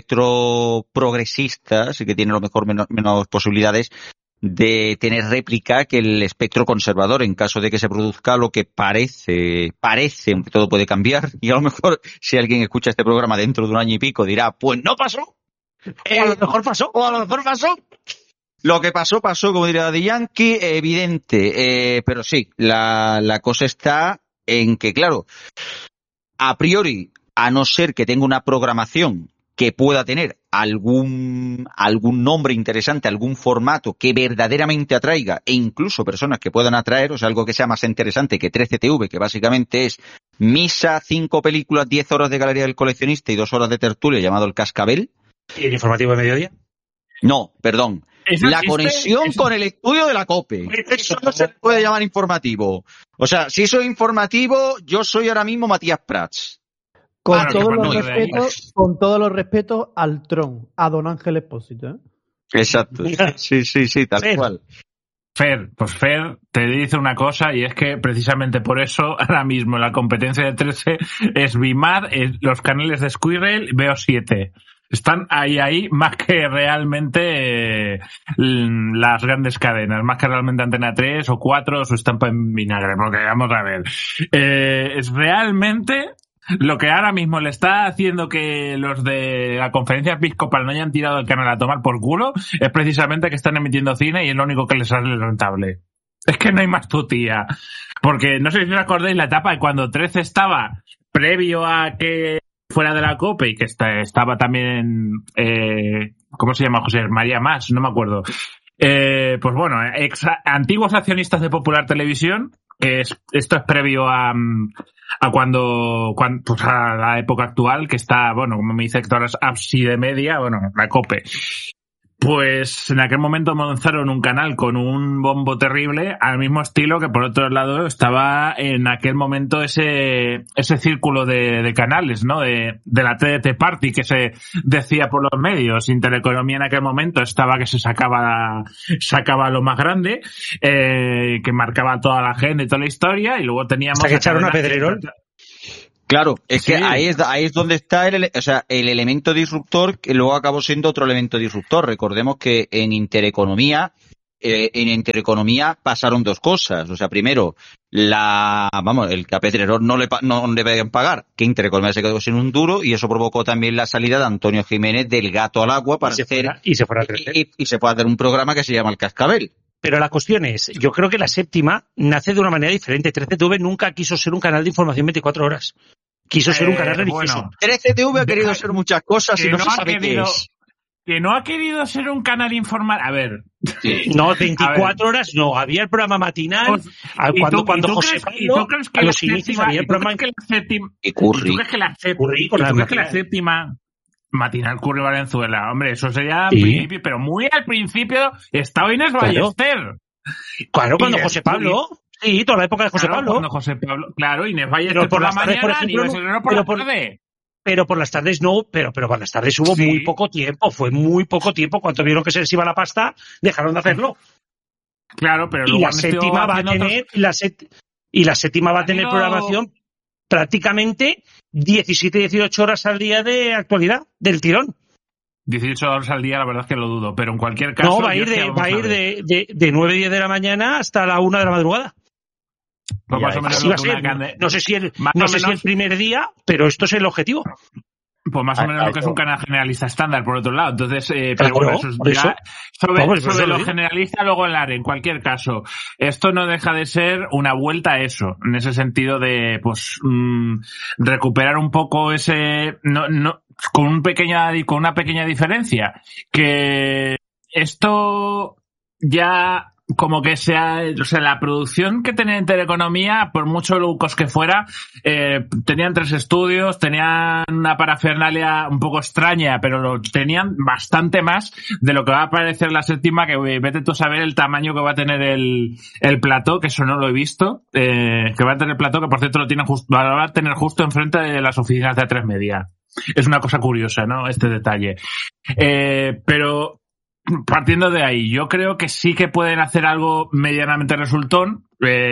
progresista sí que tiene a lo mejor menos posibilidades de tener réplica que el espectro conservador en caso de que se produzca lo que parece, aunque todo puede cambiar, y a lo mejor si alguien escucha este programa dentro de un año y pico dirá, pues no pasó, a lo mejor pasó. Lo que pasó, como diría Daddy Yankee, evidente. Pero sí, la cosa está en que, claro, a priori, a no ser que tenga una programación que pueda tener algún nombre interesante, algún formato que verdaderamente atraiga, e incluso personas que puedan atraer, o sea, algo que sea más interesante que 13TV, que básicamente es misa, 5 películas, 10 horas de Galería del Coleccionista y 2 horas de tertulia llamado El Cascabel. ¿Y el informativo de mediodía? No, perdón. La conexión con el estudio de la COPE. Eso no se puede llamar informativo. O sea, si eso es informativo, yo soy ahora mismo Matías Prats. Con todos los respetos al Tron, a Don Ángel Expósito, ¿eh? Exacto. Sí, tal cual. Fer te dice una cosa y es que precisamente por eso ahora mismo la competencia de 13 es Bimad, los canales de Squirrel, Veo 7. Están ahí más que realmente las grandes cadenas, más que realmente Antena 3 o 4 o su estampa en vinagre, porque vamos a ver. Es realmente lo que ahora mismo le está haciendo que los de la conferencia episcopal no hayan tirado el canal a tomar por culo, es precisamente que están emitiendo cine y es lo único que les sale rentable. Es que no hay más tutía. Porque no sé si os acordáis la etapa de cuando 13 estaba previo a que fuera de la COPE y que estaba también ¿cómo se llama? José María Mas, no me acuerdo. Pues bueno, antiguos accionistas de Popular Televisión esto es previo a cuando pues a la época actual, que está, bueno, como me dice Héctor, ábside media, bueno, la COPE. Pues en aquel momento lanzaron un canal con un bombo terrible, al mismo estilo que por otro lado estaba en aquel momento ese círculo de canales, ¿no? De la TDT Party que se decía por los medios. Intereconomía en aquel momento estaba que se sacaba lo más grande, que marcaba toda la agenda y toda la historia, y luego teníamos... Hasta que echaron a Pedrerol. Claro, es que ahí es donde está el elemento disruptor, que luego acabó siendo otro elemento disruptor. Recordemos que en Intereconomía pasaron dos cosas. O sea, primero, el que a Pedrerol no le deben pagar, que Intereconomía se quedó sin un duro, y eso provocó también la salida de Antonio Jiménez del Gato al Agua para se fue a hacer un programa que se llama El Cascabel. Pero la cuestión es, yo creo que la Séptima nace de una manera diferente. 13TV nunca quiso ser un canal de información 24 horas. Quiso ser un canal religioso. Bueno, 13TV ha querido ser muchas cosas y no se sabe qué es. Que no ha querido ser un canal informal. A ver. No, 24 horas no. Había el programa matinal. Cuando José Pablo, a los inicios había el programa... Y Curry. ¿Tú crees que la Séptima... Matinal Curry Valenzuela? Hombre, eso sería al principio, pero muy al principio estaba Inés Ballester. Claro, cuando José Pablo... Sí, toda la época de José Pablo. Cuando José Pablo, claro, Inés Ballester por la mañana, por ejemplo, por la tarde. Pero por las tardes no, pero por las tardes hubo muy poco tiempo, fue muy poco tiempo. Cuando vieron que se les iba la pasta, dejaron de hacerlo. Claro, pero luego la Séptima va a tener, y la Séptima va a tener programación prácticamente 17-18 horas al día de actualidad, del tirón. 18 horas al día, la verdad es que lo dudo, pero en cualquier caso... No, va a ir de 9-10 de la mañana hasta la 1 de la madrugada. Pues más o menos va a ser. No sé si el primer día, pero esto es el objetivo. Pues más o menos lo que es un canal generalista estándar, por otro lado. Entonces, pero bueno, eso es ya sobre lo generalista, luego el área. En cualquier caso, esto no deja de ser una vuelta a eso, en ese sentido de, pues, recuperar un poco ese, con una pequeña diferencia, que esto ya como que sea, o sea, la producción que tenía Intereconomía, por mucho low cost que fuera, tenían 3 estudios, tenían una parafernalia un poco extraña, pero tenían bastante más de lo que va a aparecer la Séptima, que vete tú a saber el tamaño que va a tener el plató, que eso no lo he visto, que va a tener el plató, que por cierto va a tener justo enfrente de las oficinas de A3 Media. Es una cosa curiosa, ¿no? Este detalle. Pero partiendo de ahí, yo creo que sí que pueden hacer algo medianamente resultón,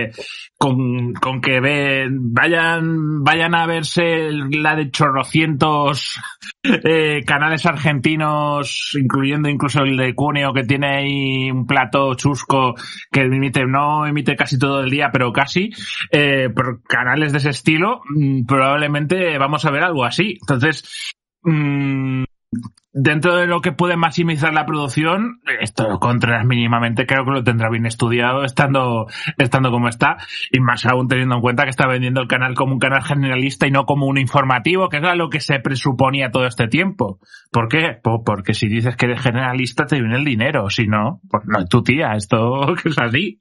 con que vayan a verse la de chorrocientos canales argentinos, incluyendo incluso el de Cuneo, que tiene ahí un plató chusco que no emite casi todo el día, pero casi, por canales de ese estilo, probablemente vamos a ver algo así. Entonces, dentro de lo que puede maximizar la producción, esto Contreras mínimamente creo que lo tendrá bien estudiado estando como está, y más aún teniendo en cuenta que está vendiendo el canal como un canal generalista y no como un informativo, que era lo que se presuponía todo este tiempo. ¿Por qué? Porque si dices que eres generalista te viene el dinero, si no, pues no es tu tía, esto que es así.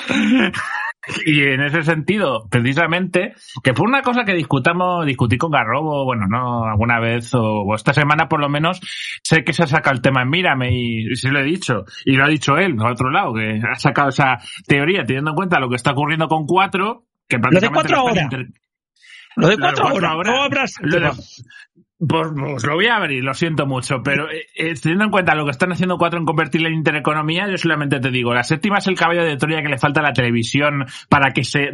Y en ese sentido, precisamente, que fue una cosa que discutí con Garrobo, bueno, no alguna vez, o esta semana por lo menos, sé que se ha sacado el tema en Mírame, y se lo he dicho, y lo ha dicho él, por otro lado, que ha sacado esa teoría, teniendo en cuenta lo que está ocurriendo con 4, que prácticamente... Lo de 4 horas. No habrás... Pues lo voy a abrir, lo siento mucho, pero teniendo en cuenta lo que están haciendo 4 en convertirla en Intereconomía, yo solamente te digo, la Séptima es el caballo de Troya que le falta a la televisión para que se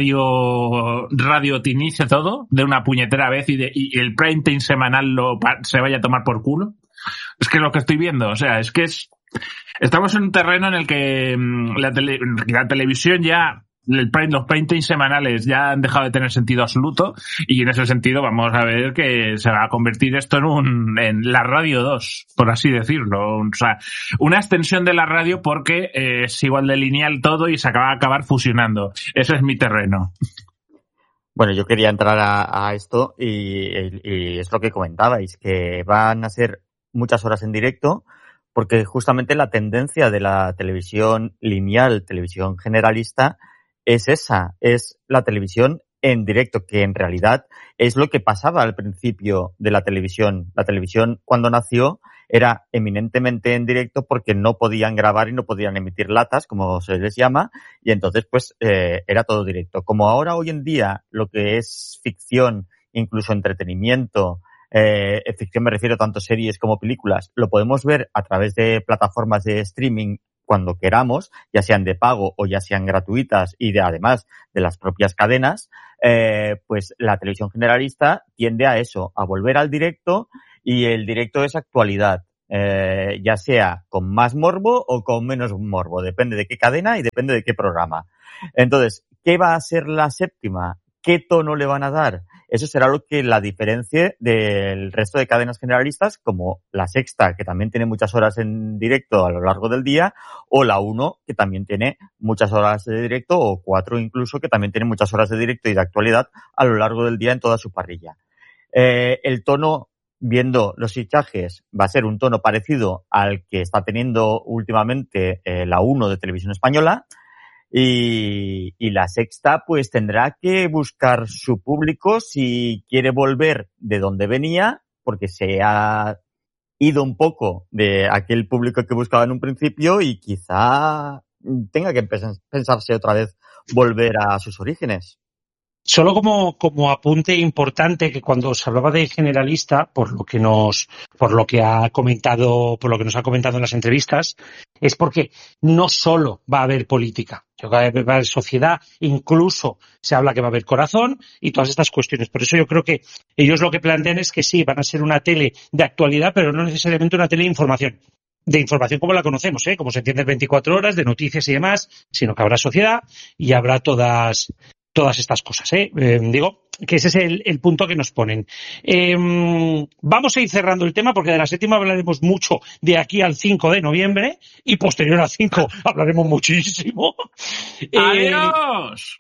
radiotinice todo de una puñetera vez y el prime time semanal se vaya a tomar por culo. Es que lo que estoy viendo, o sea, estamos en un terreno en el que la televisión ya... los prime time semanales ya han dejado de tener sentido absoluto, y en ese sentido vamos a ver que se va a convertir esto en la Radio 2, por así decirlo, o sea, una extensión de la radio, porque es igual de lineal todo y se va a acabar fusionando. Ese es mi terreno. Bueno, yo quería entrar a esto y es lo que comentabais, que van a ser muchas horas en directo, porque justamente la tendencia de la televisión lineal, televisión generalista, es esa, es la televisión en directo, que en realidad es lo que pasaba al principio de la televisión. La televisión, cuando nació, era eminentemente en directo porque no podían grabar y no podían emitir latas, como se les llama, y entonces pues era todo directo. Como ahora, hoy en día, lo que es ficción, incluso entretenimiento, ficción me refiero tanto a series como películas, lo podemos ver a través de plataformas de streaming cuando queramos, ya sean de pago o ya sean gratuitas y además de las propias cadenas, pues la televisión generalista tiende a eso, a volver al directo, y el directo es actualidad, ya sea con más morbo o con menos morbo, depende de qué cadena y depende de qué programa. Entonces, ¿qué va a ser la séptima? ¿Qué tono le van a dar? Eso será lo que la diferencie del resto de cadenas generalistas, como La Sexta, que también tiene muchas horas en directo a lo largo del día, o La 1, que también tiene muchas horas de directo, o 4 incluso, que también tiene muchas horas de directo y de actualidad a lo largo del día en toda su parrilla. El tono, viendo los fichajes, va a ser un tono parecido al que está teniendo últimamente La 1 de Televisión Española, y La Sexta pues tendrá que buscar su público si quiere volver de donde venía, porque se ha ido un poco de aquel público que buscaba en un principio y quizá tenga que pensarse otra vez volver a sus orígenes. Solo como apunte importante, que cuando se hablaba de generalista, por lo que nos ha comentado en las entrevistas, es porque no solo va a haber política, va a haber sociedad, incluso se habla que va a haber corazón y todas estas cuestiones. Por eso yo creo que ellos lo que plantean es que sí, van a ser una tele de actualidad, pero no necesariamente una tele de información. De información como la conocemos, como se entiende 24 horas, de noticias y demás, sino que habrá sociedad y habrá todas estas cosas, digo que ese es el punto que nos ponen. Vamos a ir cerrando el tema porque de la séptima hablaremos mucho de aquí al 5 de noviembre y posterior al 5 hablaremos muchísimo. ¡Adiós!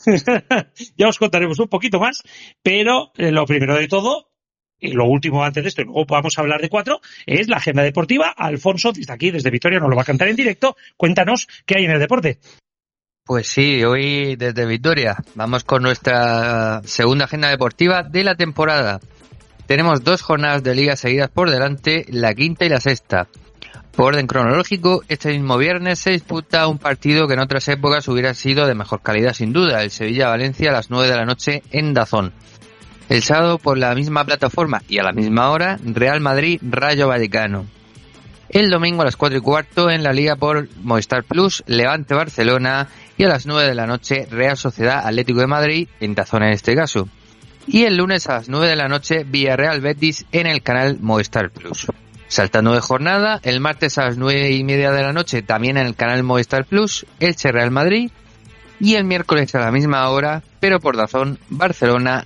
Ya os contaremos un poquito más, pero lo primero de todo, y lo último antes de esto, y luego vamos a hablar de 4, es la agenda deportiva. Alfonso, desde aquí, desde Vitoria, nos lo va a cantar en directo. Cuéntanos qué hay en el deporte. Pues sí, hoy desde Vitoria vamos con nuestra segunda agenda deportiva de la temporada. Tenemos 2 jornadas de liga seguidas por delante, la quinta y la sexta. Por orden cronológico, este mismo viernes se disputa un partido que en otras épocas hubiera sido de mejor calidad sin duda, el Sevilla-Valencia a las 9 de la noche en DAZN. El sábado, por la misma plataforma y a la misma hora, Real Madrid-Rayo Vallecano. El domingo a las 4:15 en la Liga por Movistar Plus, Levante-Barcelona, y a las 9 de la noche Real Sociedad Atlético de Madrid, en DAZN en este caso. Y el lunes a las 9 de la noche Villarreal-Betis en el canal Movistar Plus. Saltando de jornada, el martes a las 9:30 de la noche también en el canal Movistar Plus, Elche-Real Madrid, y el miércoles a la misma hora, pero por DAZN, Barcelona.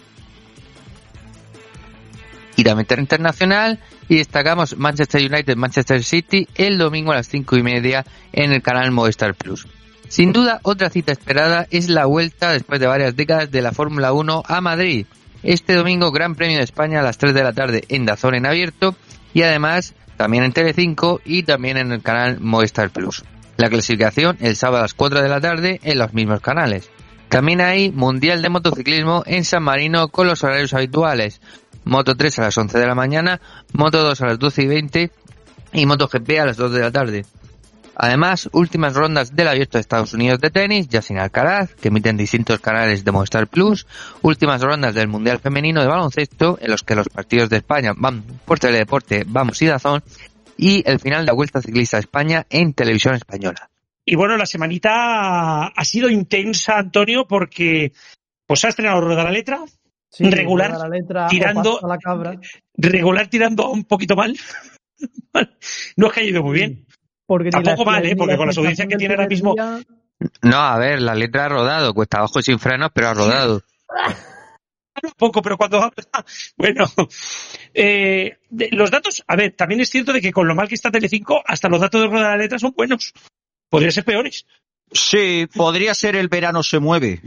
Y también internacional, y destacamos Manchester United-Manchester City el domingo a las 5:30 en el canal Movistar Plus. Sin duda, otra cita esperada es la vuelta después de varias décadas de la Fórmula 1 a Madrid. Este domingo, Gran Premio de España a las 3 de la tarde en DAZN en abierto, y además también en Telecinco y también en el canal Movistar Plus. La clasificación el sábado a las 4 de la tarde en los mismos canales. También hay Mundial de Motociclismo en San Marino con los horarios habituales. Moto 3 a las 11 de la mañana, Moto 2 a las 12:20 y MotoGP a las 2 de la tarde. Además, últimas rondas del Abierto de Estados Unidos de tenis, ya sin Alcaraz, que emiten distintos canales de Movistar Plus, últimas rondas del Mundial Femenino de Baloncesto, en los que los partidos de España van por Teledeporte, Vamos y DAZN, y el final de la Vuelta Ciclista a España en Televisión Española. Y bueno, la semanita ha sido intensa, Antonio, porque pues se ha estrenado Rueda la Letra, sí, regular, la letra, tirando la cabra. Regular tirando un poquito mal. No es que haya ido muy bien. Porque tampoco mal, porque con las audiencias que tiene ahora mismo... No, a ver, la letra ha rodado, cuesta abajo y sin frenos, pero ha rodado. Un poco, pero cuando... Bueno, los datos... A ver, también es cierto de que con lo mal que está Telecinco, hasta los datos de Rueda la Letra son buenos. Podrían ser peores. Sí, podría ser El verano se mueve.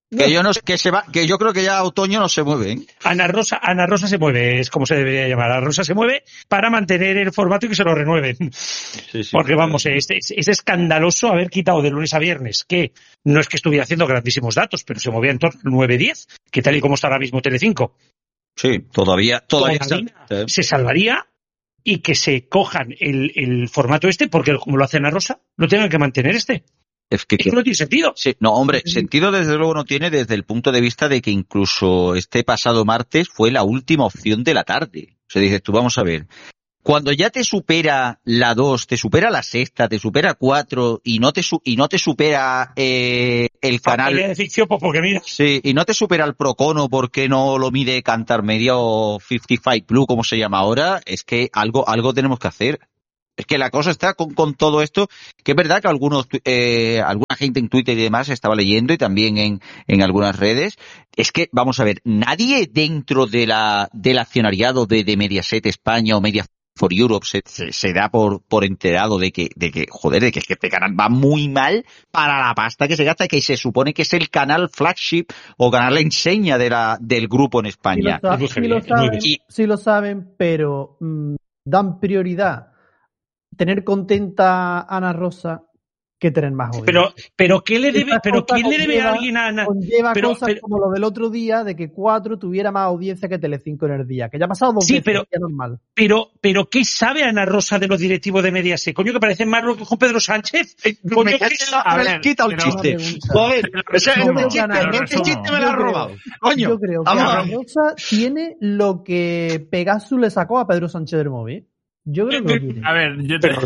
Que yo creo que ya otoño no se mueve, ¿eh? Ana Rosa se mueve, es como se debería llamar. Ana Rosa se mueve para mantener el formato y que se lo renueven. Sí, porque vamos, es escandaloso haber quitado de lunes a viernes, que no es que estuviera haciendo grandísimos datos, pero se movía en torno al 9-10, que tal y como está ahora mismo Telecinco. Sí, todavía se salvaría, y que se cojan el formato porque como lo hace Ana Rosa, no tengan que mantener Es que no tiene sentido. Sí, no, hombre, sentido desde luego no tiene desde el punto de vista de que incluso este pasado martes fue la última opción de la tarde. O sea, dices tú, vamos a ver. Cuando ya te supera la 2, te supera la sexta, te supera 4 y no te supera el canal de ficción, pues porque mira. Sí, y no te supera el Procono porque no lo mide Cantar Media o 55 Blue, como se llama ahora, es que algo tenemos que hacer. Es que la cosa está con todo esto, que es verdad que alguna gente en Twitter y demás estaba leyendo y también en algunas redes. Es que, vamos a ver, nadie dentro del accionariado de Mediaset España o Media for Europe se da por enterado de que este canal va muy mal para la pasta que se gasta, que se supone que es el canal flagship o canal enseña del grupo en España. Sí lo saben, pero dan prioridad tener contenta a Ana Rosa que tener más audiencia. Pero ¿quién le debe a alguien a Ana? Conlleva cosas como lo del otro día de que 4 tuviera más audiencia que Telecinco en el día, que ya ha pasado 2 veces, ya normal. Pero ¿qué sabe Ana Rosa de los directivos de Mediaset? Coño, que parecen más locos con Pedro Sánchez. Coño, quita el chiste. Joder, ese chiste me lo ha robado. Coño. Yo creo que Ana Rosa tiene lo que Pegasus le sacó a Pedro Sánchez del móvil. Yo creo que lo tiene. A ver,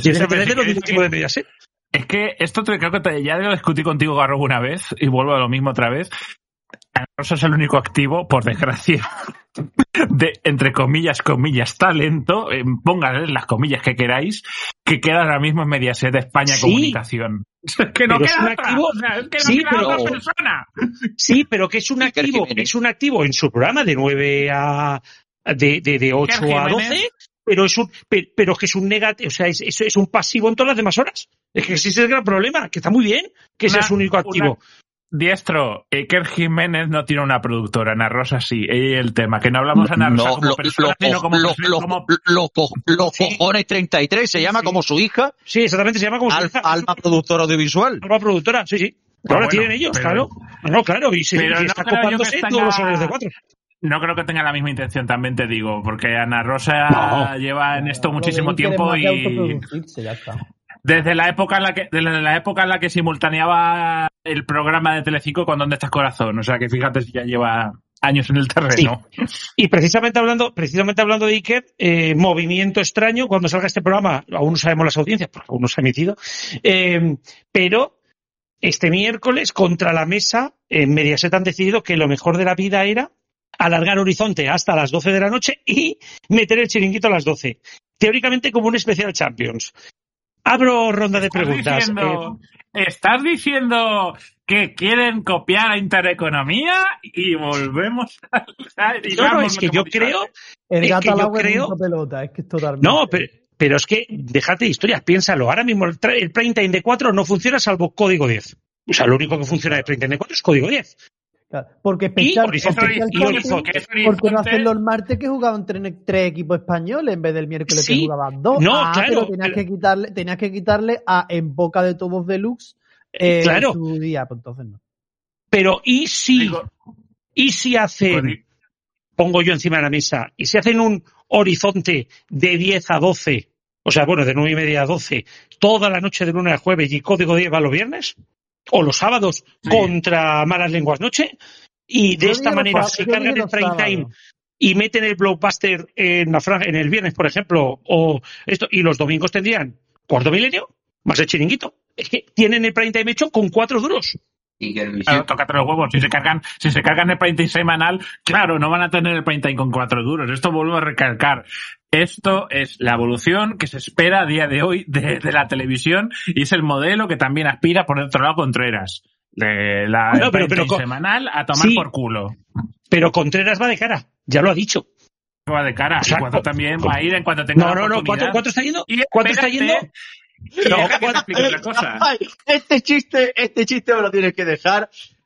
es que esto creo que ya lo discutí contigo, Garro, una vez, y vuelvo a lo mismo otra vez. Ana Rosa es el único activo, por desgracia, de, entre comillas, talento, pónganle las comillas que queráis, que queda ahora mismo en Mediaset de España Comunicación. Que no queda otra. Activo, o sea, es que no queda otra persona. Sí, pero que es un activo en su programa de 9 a... de 8 a 12... Pero que es un negativo, o sea, es un pasivo en todas las demás horas. Es que ese es el gran problema, que está muy bien que sea su único activo. Diestro, Iker Jiménez no tiene una productora, Ana Rosa sí, el tema, que no hablamos de Ana Rosa como persona, sino como... Los cojones 33, se llama como su hija. Sí, exactamente, se llama como su hija. Alma productora audiovisual. Alma productora, sí. Ahora tienen ellos, claro. No, claro, y está copándose todos los horarios de 4. No creo que tenga la misma intención, también te digo, porque Ana Rosa lleva en esto muchísimo tiempo y desde la época en la que simultaneaba el programa de Telecinco con ¿Dónde estás, corazón? O sea que fíjate si ya lleva años en el terreno. Sí. Y precisamente hablando de Iker, movimiento extraño, cuando salga este programa, aún no sabemos las audiencias, porque aún no se ha emitido, pero este miércoles, contra la mesa, en Mediaset han decidido que lo mejor de la vida era alargar Horizonte hasta las 12 de la noche y meter el chiringuito a las 12. Teóricamente como un especial Champions. Abro ronda de preguntas. ¿Estás diciendo que quieren copiar a Intereconomía y volvemos a... No, es que yo creo... El gato al agua es pelota, es que es totalmente... No, pero es que, déjate de historias, piénsalo. Ahora mismo el prime time de 4 no funciona salvo código 10. O sea, lo único que funciona de prime time de 4 es código 10. Claro, porque no hacen los martes que jugaban 3 equipos españoles en vez del miércoles que jugaban 2. No, claro. Pero tenías que quitarle a En Boca de Todos Deluxe claro. su día, pues entonces no. Pero ¿y si hacen, pongo yo encima de la mesa, y si hacen un Horizonte de 10 a 12, o sea, bueno, de 9:30 a 12, toda la noche de lunes a jueves y código 10 va los viernes? O los sábados contra Malas Lenguas Noche, y de esta manera se cargan el prime time y meten el blockbuster en el viernes, por ejemplo, o esto, y los domingos tendrían Cuarto Milenio más el chiringuito. Es que tienen el prime time hecho con 4 duros. Claro, tócate los huevos. Si se cargan el prime time semanal, claro, no van a tener el prime time con 4 duros. Esto vuelvo a recalcar. Esto es la evolución que se espera a día de hoy de la televisión, y es el modelo que también aspira, por otro lado, Contreras. El prime time semanal a tomar por culo. Pero Contreras va de cara, ya lo ha dicho. Va de cara. O sea, y también va a ir en cuanto tenga la oportunidad. ¿Cuánto está yendo? ¿Cuánto está yendo? No, otra cosa. Este chiste me lo tienes que dejar.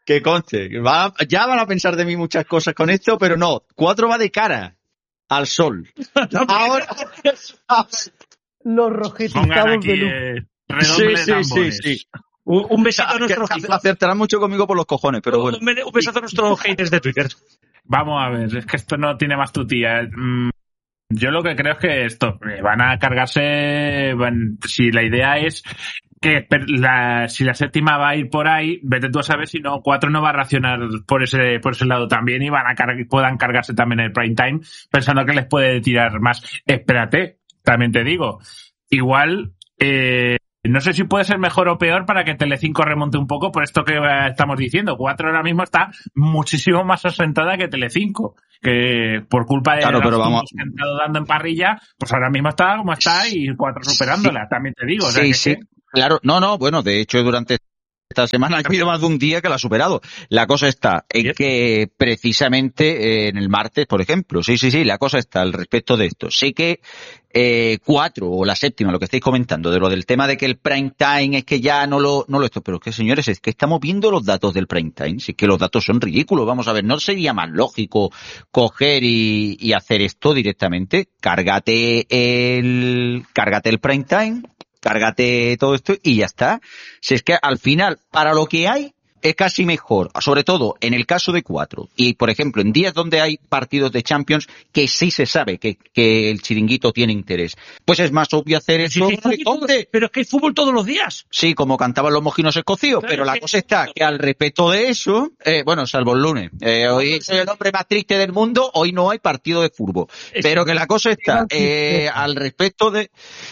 Que conste, ya van a pensar de mí muchas cosas con esto, pero no, 4 va de cara al sol. Ahora los rojetizados de luz. Sí. Un besazo a nuestros acertarán mucho conmigo por los cojones, pero bueno. Un besazo a nuestros haters de Twitter. Vamos a ver, es que esto no tiene más tutía. Yo lo que creo es que esto van a cargarse. Si la idea es que si la séptima va a ir por ahí, vete tú a saber si no, 4 no va a racionar por ese lado también y puedan cargarse también el prime time pensando que les puede tirar más. Espérate, también te digo, igual no sé si puede ser mejor o peor para que Telecinco remonte un poco por esto que estamos diciendo. 4 ahora mismo está muchísimo más asentada que Telecinco, que por culpa de los puntos que han estado dando en parrilla, pues ahora mismo está como está y 4 superándola, también te digo. O sea Claro, bueno, de hecho durante esta semana ha habido más de un día que la ha superado. La cosa está en que precisamente en el martes, por ejemplo, sí, la cosa está al respecto de esto. Sé que 4 o la séptima, lo que estáis comentando, de lo del tema de que el prime time es que ya no lo esto, pero es que señores, es que estamos viendo los datos del prime time, si es que los datos son ridículos, vamos a ver, ¿no sería más lógico coger y hacer esto directamente? Cárgate el prime time, cárgate todo esto y ya está. Si es que al final, para lo que hay, es casi mejor, sobre todo en el caso de 4. Y, por ejemplo, en días donde hay partidos de Champions que sí se sabe que el chiringuito tiene interés, pues es más obvio hacer eso. Pero es que hay fútbol todos los días. Sí, como cantaban los mojinos escocíos, claro, pero la cosa está que al respecto de eso, bueno, salvo el lunes, hoy soy el hombre más triste del mundo, hoy no hay partido de fútbol. Pero que la cosa está, al respecto de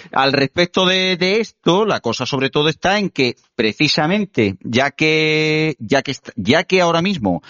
esto, la cosa sobre todo está en que precisamente, ya que ahora mismo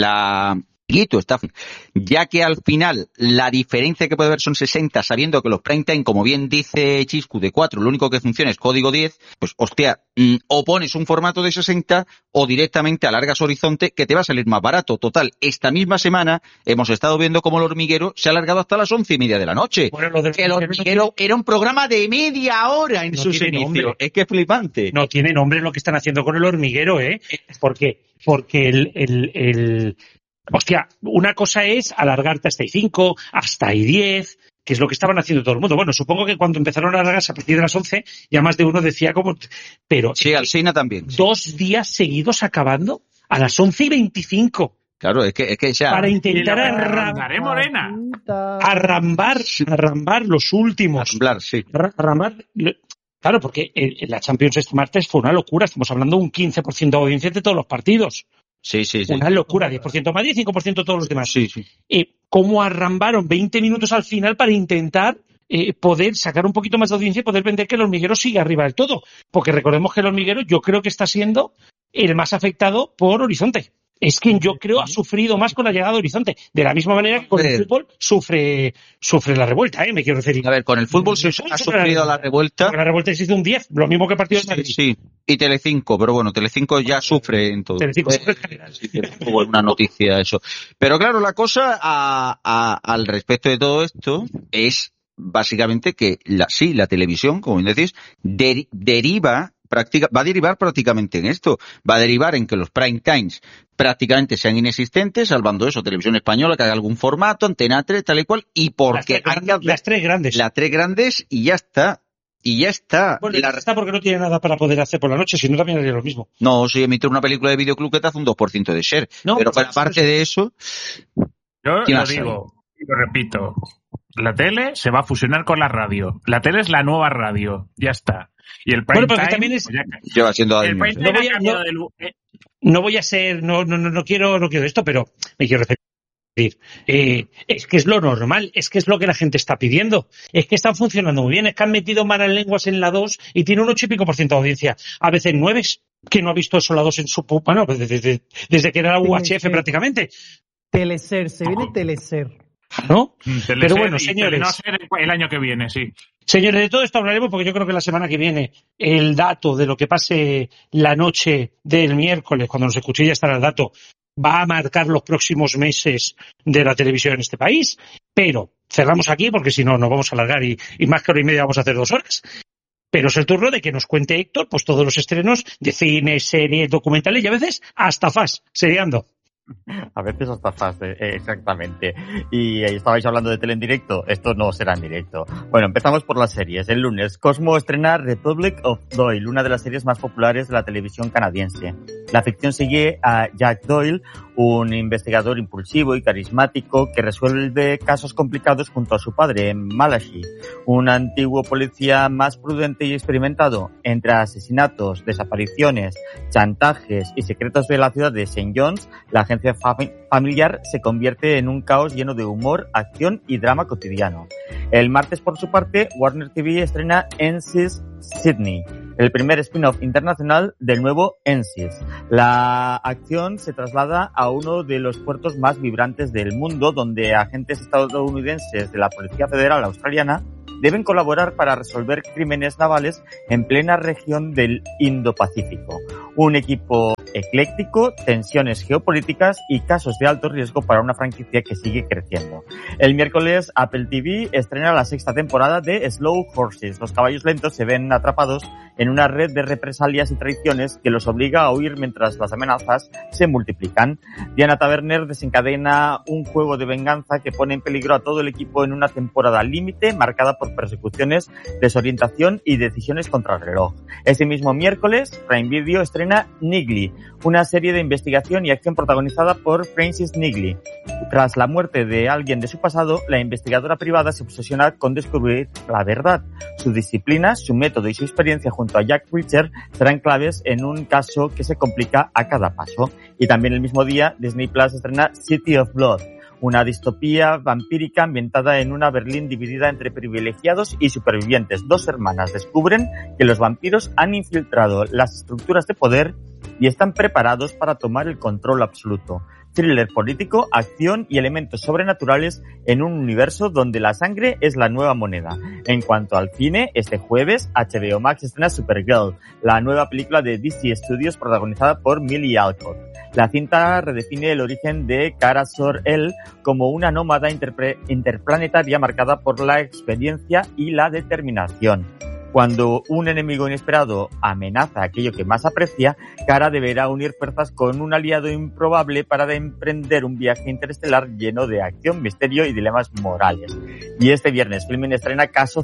ya que al final la diferencia que puede haber son 60, sabiendo que los prime time, como bien dice Chiscu, de 4, lo único que funciona es código 10, pues hostia, o pones un formato de 60 o directamente alargas horizonte, que te va a salir más barato. Total, esta misma semana hemos estado viendo cómo El Hormiguero se ha alargado hasta las 11:30 de la noche. Bueno, El Hormiguero era un programa de media hora en sus inicios. Es que es flipante. No tiene nombre lo que están haciendo con El Hormiguero, porque hostia, una cosa es alargarte hasta I5, hasta I10, que es lo que estaban haciendo todo el mundo. Bueno, supongo que cuando empezaron a alargarse a partir de las 11, ya más de uno decía como... Pero sí, Alsina también. 2 días seguidos acabando a las 11:25. Claro, es que ya... Para intentar arrambar los últimos. Arrambar... Claro, porque la Champions este martes fue una locura. Estamos hablando de un 15% de audiencia de todos los partidos. Sí. Una locura, 10% más, 5% todos los demás. Sí. ¿Cómo arrambaron 20 minutos al final para intentar poder sacar un poquito más de audiencia y poder vender que El Hormiguero siga arriba del todo? Porque recordemos que El Hormiguero yo creo que está siendo el más afectado por Horizonte. Es quien yo creo ha sufrido más con la llegada de Horizonte. De la misma manera que con el fútbol sufre la revuelta, me quiero referir. A ver, con el fútbol se ha sufrido la revuelta. Con la revuelta se hizo un 10, lo mismo que el partido de Madrid. Sí, y Telecinco, pero bueno, Telecinco ya sufre en todo. Telecinco sufre en general. Una noticia eso. Pero claro, la cosa al respecto de todo esto es básicamente que la televisión, como bien decís, va a derivar prácticamente en esto. Va a derivar en que los prime times prácticamente sean inexistentes, salvando eso, Televisión Española, que haga algún formato, Antena 3, tal y cual, y porque las tres grandes. Las 3 grandes y ya está. Bueno, ya está porque no tiene nada para poder hacer por la noche, si no también haría lo mismo. No, si emitir una película de videoclub que te hace un 2% de share. No, pero pues, aparte de eso... Yo lo digo y lo repito. La tele se va a fusionar con la radio. La tele es la nueva radio. Ya está. Y el prime time también es... lleva siendo años. No voy a ser... No quiero esto, pero me quiero referir. Es que es lo normal, es que es lo que la gente está pidiendo, es que están funcionando muy bien, es que han metido malas lenguas en la 2 y tiene un 8 y pico % de audiencia, a veces 9, que no ha visto eso la 2 en su... Bueno, desde que era la UHF prácticamente. Teleser, se viene Teleser. ¿No? Teleser, pero bueno, señores, el año que viene, sí. Señores, de todo esto hablaremos porque yo creo que la semana que viene el dato de lo que pase la noche del miércoles, cuando nos escuchéis ya estará el dato, va a marcar los próximos meses de la televisión en este país. Pero cerramos aquí porque si no nos vamos a alargar y más que hora y media vamos a hacer 2 horas. pero es el turno de que nos cuente Héctor pues todos los estrenos de cine, series, documentales y a veces hasta fast, seriando. A veces hasta fast, exactamente. Y ahí estabais hablando de tele en directo. Esto no será en directo. Bueno, empezamos por las series. El lunes, Cosmo estrena Republic of Doyle, una de las series más populares de la televisión canadiense. La ficción sigue a Jack Doyle, un investigador impulsivo y carismático que resuelve casos complicados junto a su padre, Malachi, un antiguo policía más prudente y experimentado. Entre asesinatos, desapariciones, chantajes y secretos de la ciudad de St. John's, la agencia familiar se convierte en un caos lleno de humor, acción y drama cotidiano. El martes, por su parte, Warner TV estrena NCIS Sydney, el primer spin-off internacional del nuevo NCIS. La acción se traslada a uno de los puertos más vibrantes del mundo, donde agentes estadounidenses de la Policía Federal Australiana deben colaborar para resolver crímenes navales en plena región del Indo-Pacífico. Un equipo ecléctico, tensiones geopolíticas y casos de alto riesgo para una franquicia que sigue creciendo. El miércoles, Apple TV estrena la 6ª temporada de Slow Horses. Los caballos lentos se ven atrapados en una red de represalias y traiciones que los obliga a huir mientras las amenazas se multiplican. Diana Taverner desencadena un juego de venganza que pone en peligro a todo el equipo en una temporada límite marcada por persecuciones, desorientación y decisiones contra el reloj. Ese mismo miércoles, Prime Video estrena Niggly, una serie de investigación y acción protagonizada por Frances Niggly. Tras la muerte de alguien de su pasado, la investigadora privada se obsesiona con descubrir la verdad. Su disciplina, su método y su experiencia junto a Jack Reacher serán claves en un caso que se complica a cada paso. Y también el mismo día, Disney Plus estrena City of Blood, una distopía vampírica ambientada en una Berlín dividida entre privilegiados y supervivientes. Dos hermanas descubren que los vampiros han infiltrado las estructuras de poder y están preparados para tomar el control absoluto. Thriller político, acción y elementos sobrenaturales en un universo donde la sangre es la nueva moneda. En cuanto al cine, este jueves HBO Max estrena Supergirl, la nueva película de DC Studios protagonizada por Millie Alcock. La cinta redefine el origen de Kara Zor-El como una nómada interplanetaria marcada por la experiencia y la determinación. Cuando un enemigo inesperado amenaza aquello que más aprecia, Kara deberá unir fuerzas con un aliado improbable para emprender un viaje interestelar lleno de acción, misterio y dilemas morales. Y este viernes, Filmin estrena Caso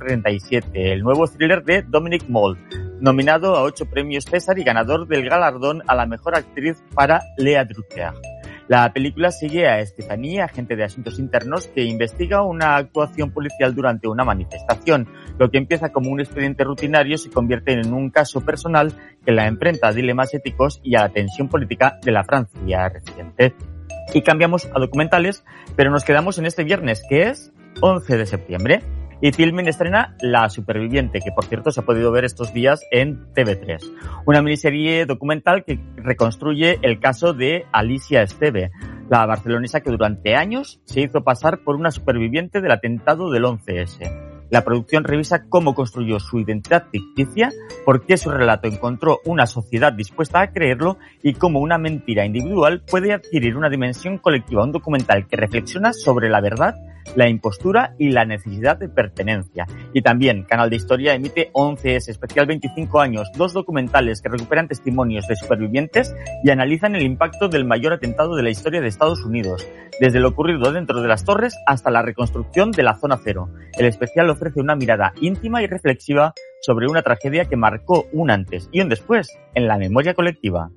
137, el nuevo thriller de Dominic Moll, nominado a 8 premios César y ganador del galardón a la mejor actriz para Lea Drucker. La película sigue a Stephanie, agente de asuntos internos, que investiga una actuación policial durante una manifestación. Lo que empieza como un expediente rutinario se convierte en un caso personal que la enfrenta a dilemas éticos y a la tensión política de la Francia reciente. Y cambiamos a documentales, pero nos quedamos en este viernes, que es 11 de septiembre. Y Filmin estrena La Superviviente, que por cierto se ha podido ver estos días en TV3. Una miniserie documental que reconstruye el caso de Alicia Esteve, la barcelonesa que durante años se hizo pasar por una superviviente del atentado del 11S. La producción revisa cómo construyó su identidad ficticia, por qué su relato encontró una sociedad dispuesta a creerlo y cómo una mentira individual puede adquirir una dimensión colectiva. Un documental que reflexiona sobre la verdad, la impostura y la necesidad de pertenencia. Y también Canal de Historia emite 11S, especial 25 años, 2 documentales que recuperan testimonios de supervivientes y analizan el impacto del mayor atentado de la historia de Estados Unidos, desde lo ocurrido dentro de las torres hasta la reconstrucción de la Zona Cero. El especial ofrece una mirada íntima y reflexiva sobre una tragedia que marcó un antes y un después en la memoria colectiva.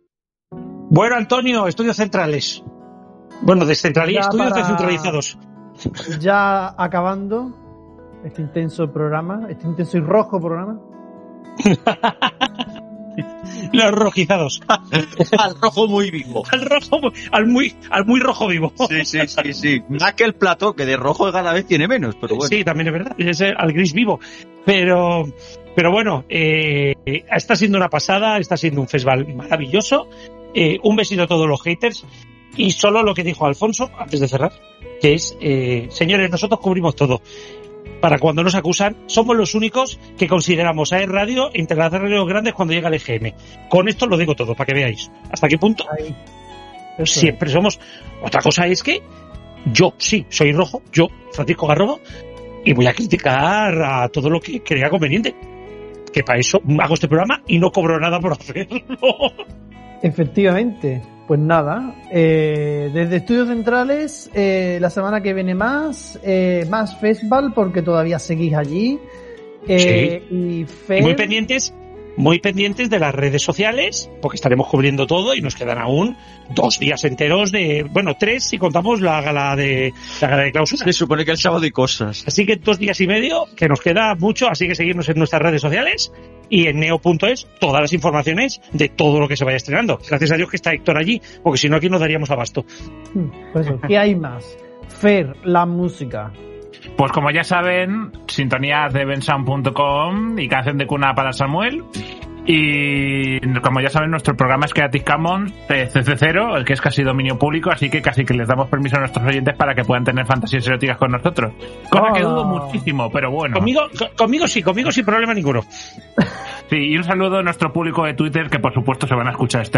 Bueno, Antonio, estudios centrales. Bueno, estudios descentralizados. Ya acabando este intenso programa, este intenso y rojo programa. Los rojizados. Al rojo muy vivo. Al muy rojo vivo. Sí. Más que el plató, que de rojo cada vez tiene menos, pero bueno. Sí, también es verdad. Es al gris vivo. Pero bueno, está siendo una pasada, está siendo un festival maravilloso. Un besito a todos los haters. Y solo lo que dijo Alfonso, antes de cerrar, que es, señores, nosotros cubrimos todo. Para cuando nos acusan, somos los únicos que consideramos a Radio entre las radios grandes cuando llega el EGM. Con esto lo digo todo, para que veáis. ¿Hasta qué punto? Siempre somos... Otra cosa es que yo, sí, soy rojo, yo, Francisco Garrobo, y voy a criticar a todo lo que crea conveniente. que para eso hago este programa y no cobro nada por hacerlo. Efectivamente. Pues nada, desde Estudios Centrales, la semana que viene más festival, porque todavía seguís allí. Sí. Y muy pendientes de las redes sociales, porque estaremos cubriendo todo y nos quedan aún 2 días enteros 3 si contamos la gala de clausura. Se supone que el sábado hay cosas. Así que 2 días y medio, que nos queda mucho, así que seguirnos en nuestras redes sociales y en neo.es todas las informaciones de todo lo que se vaya estrenando. Gracias a Dios que está Héctor allí, porque si no aquí no daríamos abasto. Pues eso, ¿qué hay más? Fer, la música. Pues como ya saben, sintonías de bensound.com y canción de cuna para Samuel. Y como ya saben, nuestro programa es Creative Commons CC0, el que es casi dominio público, así que casi que les damos permiso a nuestros oyentes para que puedan tener fantasías eróticas con nosotros. Cosa que dudo muchísimo, pero bueno. Conmigo sin problema ninguno. Sí, y un saludo a nuestro público de Twitter, que por supuesto se van a escuchar este